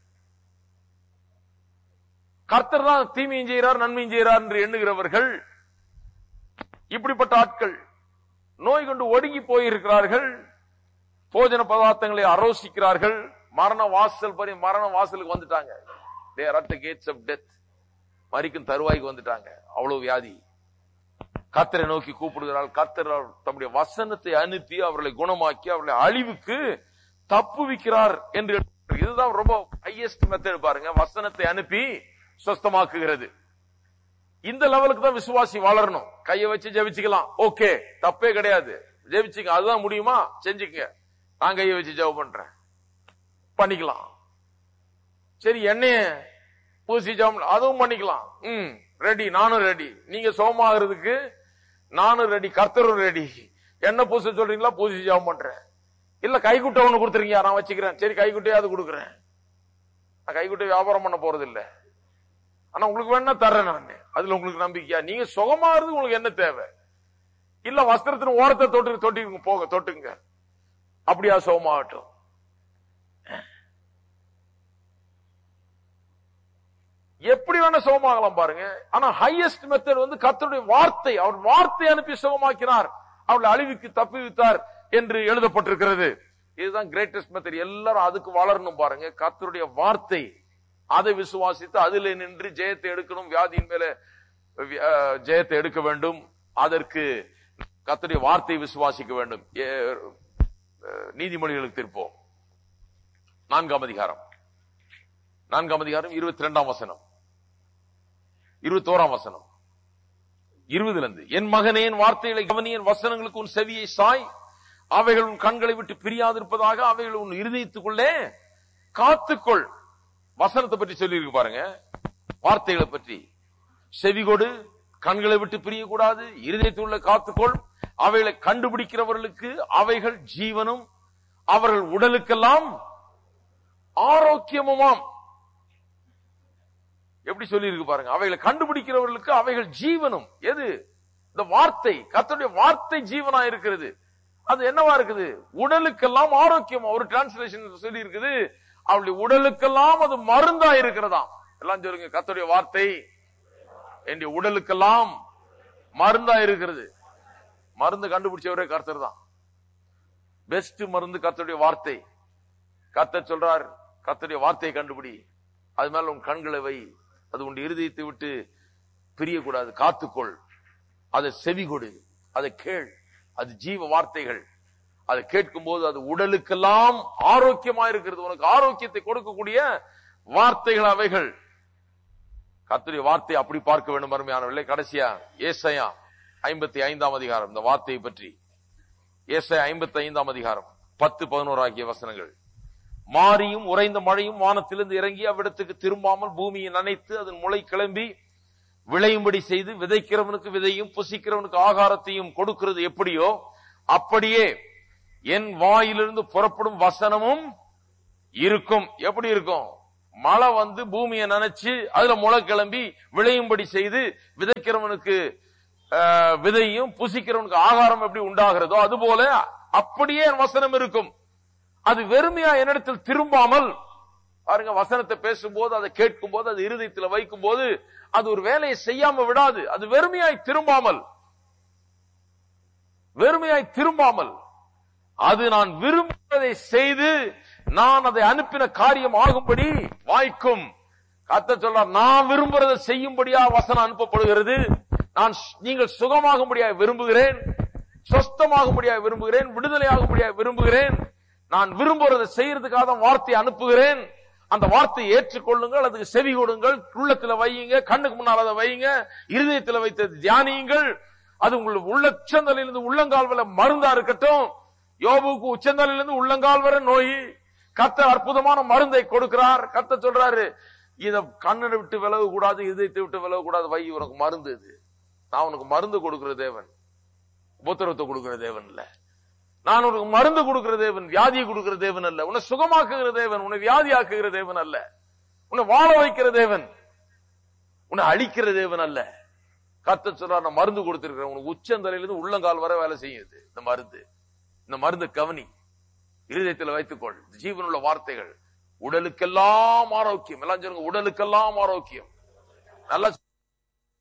கர்த்தர் தான் தீமையும் செய்கிறார் நன்மையும் செய்கிறார் என்று எண்ணுகிறவர்கள், இப்படிப்பட்ட ஆட்கள் நோய் கொண்டு ஒடுங்கி போயிருக்கிறார்கள். போஜன பதார்த்தங்களை அரோசிக்கிறார்கள். மரண வாசல் பரி மரண வாசலுக்கு வந்துட்டாங்க. they are at the gates of death. மரிக்கும் தருவாய்க்கு வந்துட்டாங்க. அவ்வளவு வியாதி. கர்த்தரை நோக்கி கூப்பிடுகிறாள். கர்த்தர் தம்முடைய வசனத்தை அனுப்பி அவர்களை குணமாக்கி அவர்களை அழிவுக்கு தப்புவிக்கிறார் என்று. இதுதான் ரொம்ப ஹையஸ்ட் மெத்தட் பாருங்க. வசனத்தை அனுப்பி சுஸ்தமாக்குகிறது. இந்த லெவலுக்கு தான் விசுவாசி வளரணும். கையை வச்சு ஜெபிச்சுக்கலாம், ஓகே, தப்பே கிடையாது, ஜெபிச்சுங்க. அதுதான் முடியுமா, செஞ்சுக்கங்க. நான் கையை வச்சு ஜெபம் பண்றேன், பண்ணிக்கலாம். சரி, என்னைய பூசி ஜெபம், அதுவும் பண்ணிக்கலாம். ம் ரெடி, நானும் ரெடி. நீங்க சோமாகிறதுக்கு நானும் ரெடி, கர்த்தரும் ரெடி. என்ன பூச சொல்றீங்களா, பூசி ஜெபம் பண்றேன். இல்ல கைக்குட்டை ஒண்ணு கொடுத்துருங்க, நான் வச்சுக்கிறேன். சரி, கைக்குட்டையாவது கொடுக்குறேன். நான் கைக்குட்டை வியாபாரம் பண்ண போறது இல்ல, ஆனா உங்களுக்கு வேணா தர்றேன் நான். அதுல உங்களுக்கு நம்பிக்கையா? நீங்க சுகமாகிறது உங்களுக்கு என்ன தேவை? இல்ல வஸ்திரத்தின் ஓரத்தை தொட்டு தொட்டி போக தொட்டுங்க, அப்படியா சுகமாகட்டும். எப்படி வேணா சுகமாகலாம் பாருங்க. ஆனா ஹையஸ்ட் மெத்தட் வந்து கர்த்தருடைய வார்த்தை. அவர் வார்த்தை அனுப்பி சுகமாக்கினார், அவர்களை அழிவுக்கு தப்புவித்தார் என்று எழுதப்பட்டிருக்கிறது. இதுதான் கிரேட்டஸ்ட் மெத்தட். எல்லாரும் அதுக்கு வளரணும் பாருங்க. கர்த்தருடைய வார்த்தை, அதை விசுவாசித்து அதில் நின்று ஜெயத்தை எடுக்கணும். வியாதியின் மேல ஜெயத்தை எடுக்க வேண்டும். அதற்கு கர்த்தருடைய வார்த்தையை விசுவாசிக்க வேண்டும். நீதிமொழிகளுக்கு திருப்போம். நான்காம் அதிகாரம் நான்காம் அதிகாரம் இருபத்தி இரண்டாம் வசனம், இருபத்தி ஓராம் வசனம், இருபதுல இருந்து. என் மகனே, என் வார்த்தைகளை கவனி, என் வசனங்களுக்கு உன் செவியை சாய். அவைகள் உன் கண்களை விட்டு பிரியாதிருப்பதாக அவைகள் உன் இருதயத்துக்குள்ளே காத்துக்கொள். வசனத்தை பற்றி சொல்லி இருக்கு பாருங்க, வார்த்தைகளை பற்றி. செவிகொடு, கண்களை விட்டு பிரியக்கூடாது, இருதயத்துக்குள்ள காத்துக்கொள். அவைகளை கண்டுபிடிக்கிறவர்களுக்கு அவைகள் ஜீவனும் அவர்கள் உடலுக்கெல்லாம் ஆரோக்கியமுமாம். எப்படி சொல்லி இருக்கு பாருங்க. அவைகளை கண்டுபிடிக்கிறவர்களுக்கு அவைகள் ஜீவனும். எது? இந்த வார்த்தை. கர்த்தருடைய வார்த்தை ஜீவனா இருக்கிறது. அது என்னவா இருக்குது? உடலுக்கெல்லாம் ஆரோக்கியம். ஒரு டிரான்ஸ்லேஷன் சொல்லி இருக்குது, அவளுடைய உடலுக்கெல்லாம் அது மருந்தா இருக்கிறதா. எல்லாம் சொல்லுங்க, கர்த்தருடைய வார்த்தை என்னுடைய உடலுக்கெல்லாம் மருந்தா இருக்கிறது. மருந்து கண்டுபிடிச்சவரே கர்த்தர் தான். பெஸ்ட் மருந்து கர்த்தருடைய வார்த்தை. கர்த்தர் சொல்றார், கர்த்தருடைய வார்த்தையை கண்டுபிடி, அது மேல உன் கண்களை வை, அது உன் இருதயத்தை விட்டு பிரியக்கூடாது, காத்துக்கொள். அதை செவி கொடு, அதை கேள். அது ஜீவ வார்த்தைகள். அதை கேட்கும் போது அது உடலுக்கெல்லாம் ஆரோக்கியமா இருக்கிறது. உனக்கு ஆரோக்கியத்தை கொடுக்கக்கூடிய வார்த்தைகள் அவைகள். கர்த்தருடைய வார்த்தை அப்படி பார்க்க வேண்டும் அருமையானவர்களே. கடைசியா ஏசாயா ஐம்பத்தி ஐந்தாம் அதிகாரம், இந்த வார்த்தையை பற்றி. ஏசாயா ஐம்பத்தி ஐந்தாம் அதிகாரம் பத்து பதினோரு ஆகிய வசனங்கள். மாரியும் உறைந்த மழையும் வானத்திலிருந்து இறங்கி அவ்விடத்துக்கு திரும்பாமல் பூமியை நனைத்து அதன் முளை கிளம்பி விளையும்படி செய்து விதைக்கிறவனுக்கு விதையும் புசிக்கிறவனுக்கு ஆகாரத்தையும் கொடுக்கிறது எப்படியோ அப்படியே என் வாயிலிருந்து புறப்படும் வசனமும் இருக்கும். எப்படி இருக்கும்? மழை வந்து பூமியை நனைச்சு அதுல முளை கிளம்பி விளையும்படி செய்து விதைக்கிறவனுக்கு விதையும் புசிக்கிறவனுக்கு ஆகாரம் எப்படி உண்டாகிறதோ அதுபோல அப்படியே வசனம் இருக்கும். அது வெறுமையா என்னிடத்தில் திரும்பாமல், பாருங்க, வசனத்தை பேசும்போது அதை கேட்கும் போது அது இருதயத்தில் வைக்கும் போது அது ஒரு வேலையை செய்யாம விடாது. அது வெறுமையாய் திரும்பாமல் வெறுமையாய் திரும்பாமல் அது நான் விரும்புவதை செய்து நான் அதை அனுப்பின காரியம் ஆகும்படி வாய்க்கும். கர்த்தர் சொல்றார், நான் விரும்புறதை செய்யும்படியா வசனம் அனுப்பப்படுகிறது. நான் நீங்கள் சுகமாகும்படியா விரும்புகிறேன், சொஸ்தமாகும்படியா விரும்புகிறேன், விடுதலையாகும்படியா விரும்புகிறேன். நான் விரும்புறதை செய்யறதுக்காக வார்த்தையை அனுப்புகிறேன். அந்த வார்த்தையை ஏற்றுக்கொள்ளுங்கள், அதுக்கு செவி கொடுங்கள், உள்ளத்துல வையுங்க, கண்ணுக்கு முன்னால் அதை வையுங்க, இருதயத்துல வைத்து தியானியுங்கள். அது உங்களுக்கு உள்ள உச்சந்தலிலிருந்து உள்ளங்கால் வரை மருந்தா இருக்கட்டும். யோபுக்கு உச்சந்தலிலிருந்து உள்ளங்கால் வரை நோய். கர்த்தர் அற்புதமான மருந்தை கொடுக்கிறார். கர்த்தர் சொல்றாரு, இத கண்ணை விட்டு விலக கூடாது, இதயத்தை விட்டு விலக கூடாது, வை, உனக்கு மருந்து இது. நான் உனக்கு மருந்து கொடுக்கிற தேவன், உபத்திரவத்தை கொடுக்கிற தேவன் இல்ல. நான் உனக்கு மருந்து கொடுக்கிற தேவன், வியாதியை கொடுக்கிற தேவன் அல்ல. உன்னை சுகமாக்குகிற தேவன், உன்னை வியாதியாக்குகிற தேவன் அல்ல. உன்னை வாழ வைக்கிற தேவன், உன்னை அழிக்கிற தேவன் அல்ல. கர்த்தர் சொல்றார், நான் மருந்து கொடுத்திருக்கிறேன். உனக்கு உச்சந்தலையிலிருந்து உள்ளங்கால் வரை வேலை செய்யுது இந்த மருந்து. இந்த மருந்து கவனி, இருதயத்தில் வைத்துக்கொள். ஜீவனுள்ள வார்த்தைகள். உடலுக்கெல்லாம் ஆரோக்கியம். எல்லாம் சொல்லுங்க, உடலுக்கெல்லாம் ஆரோக்கியம். நல்லா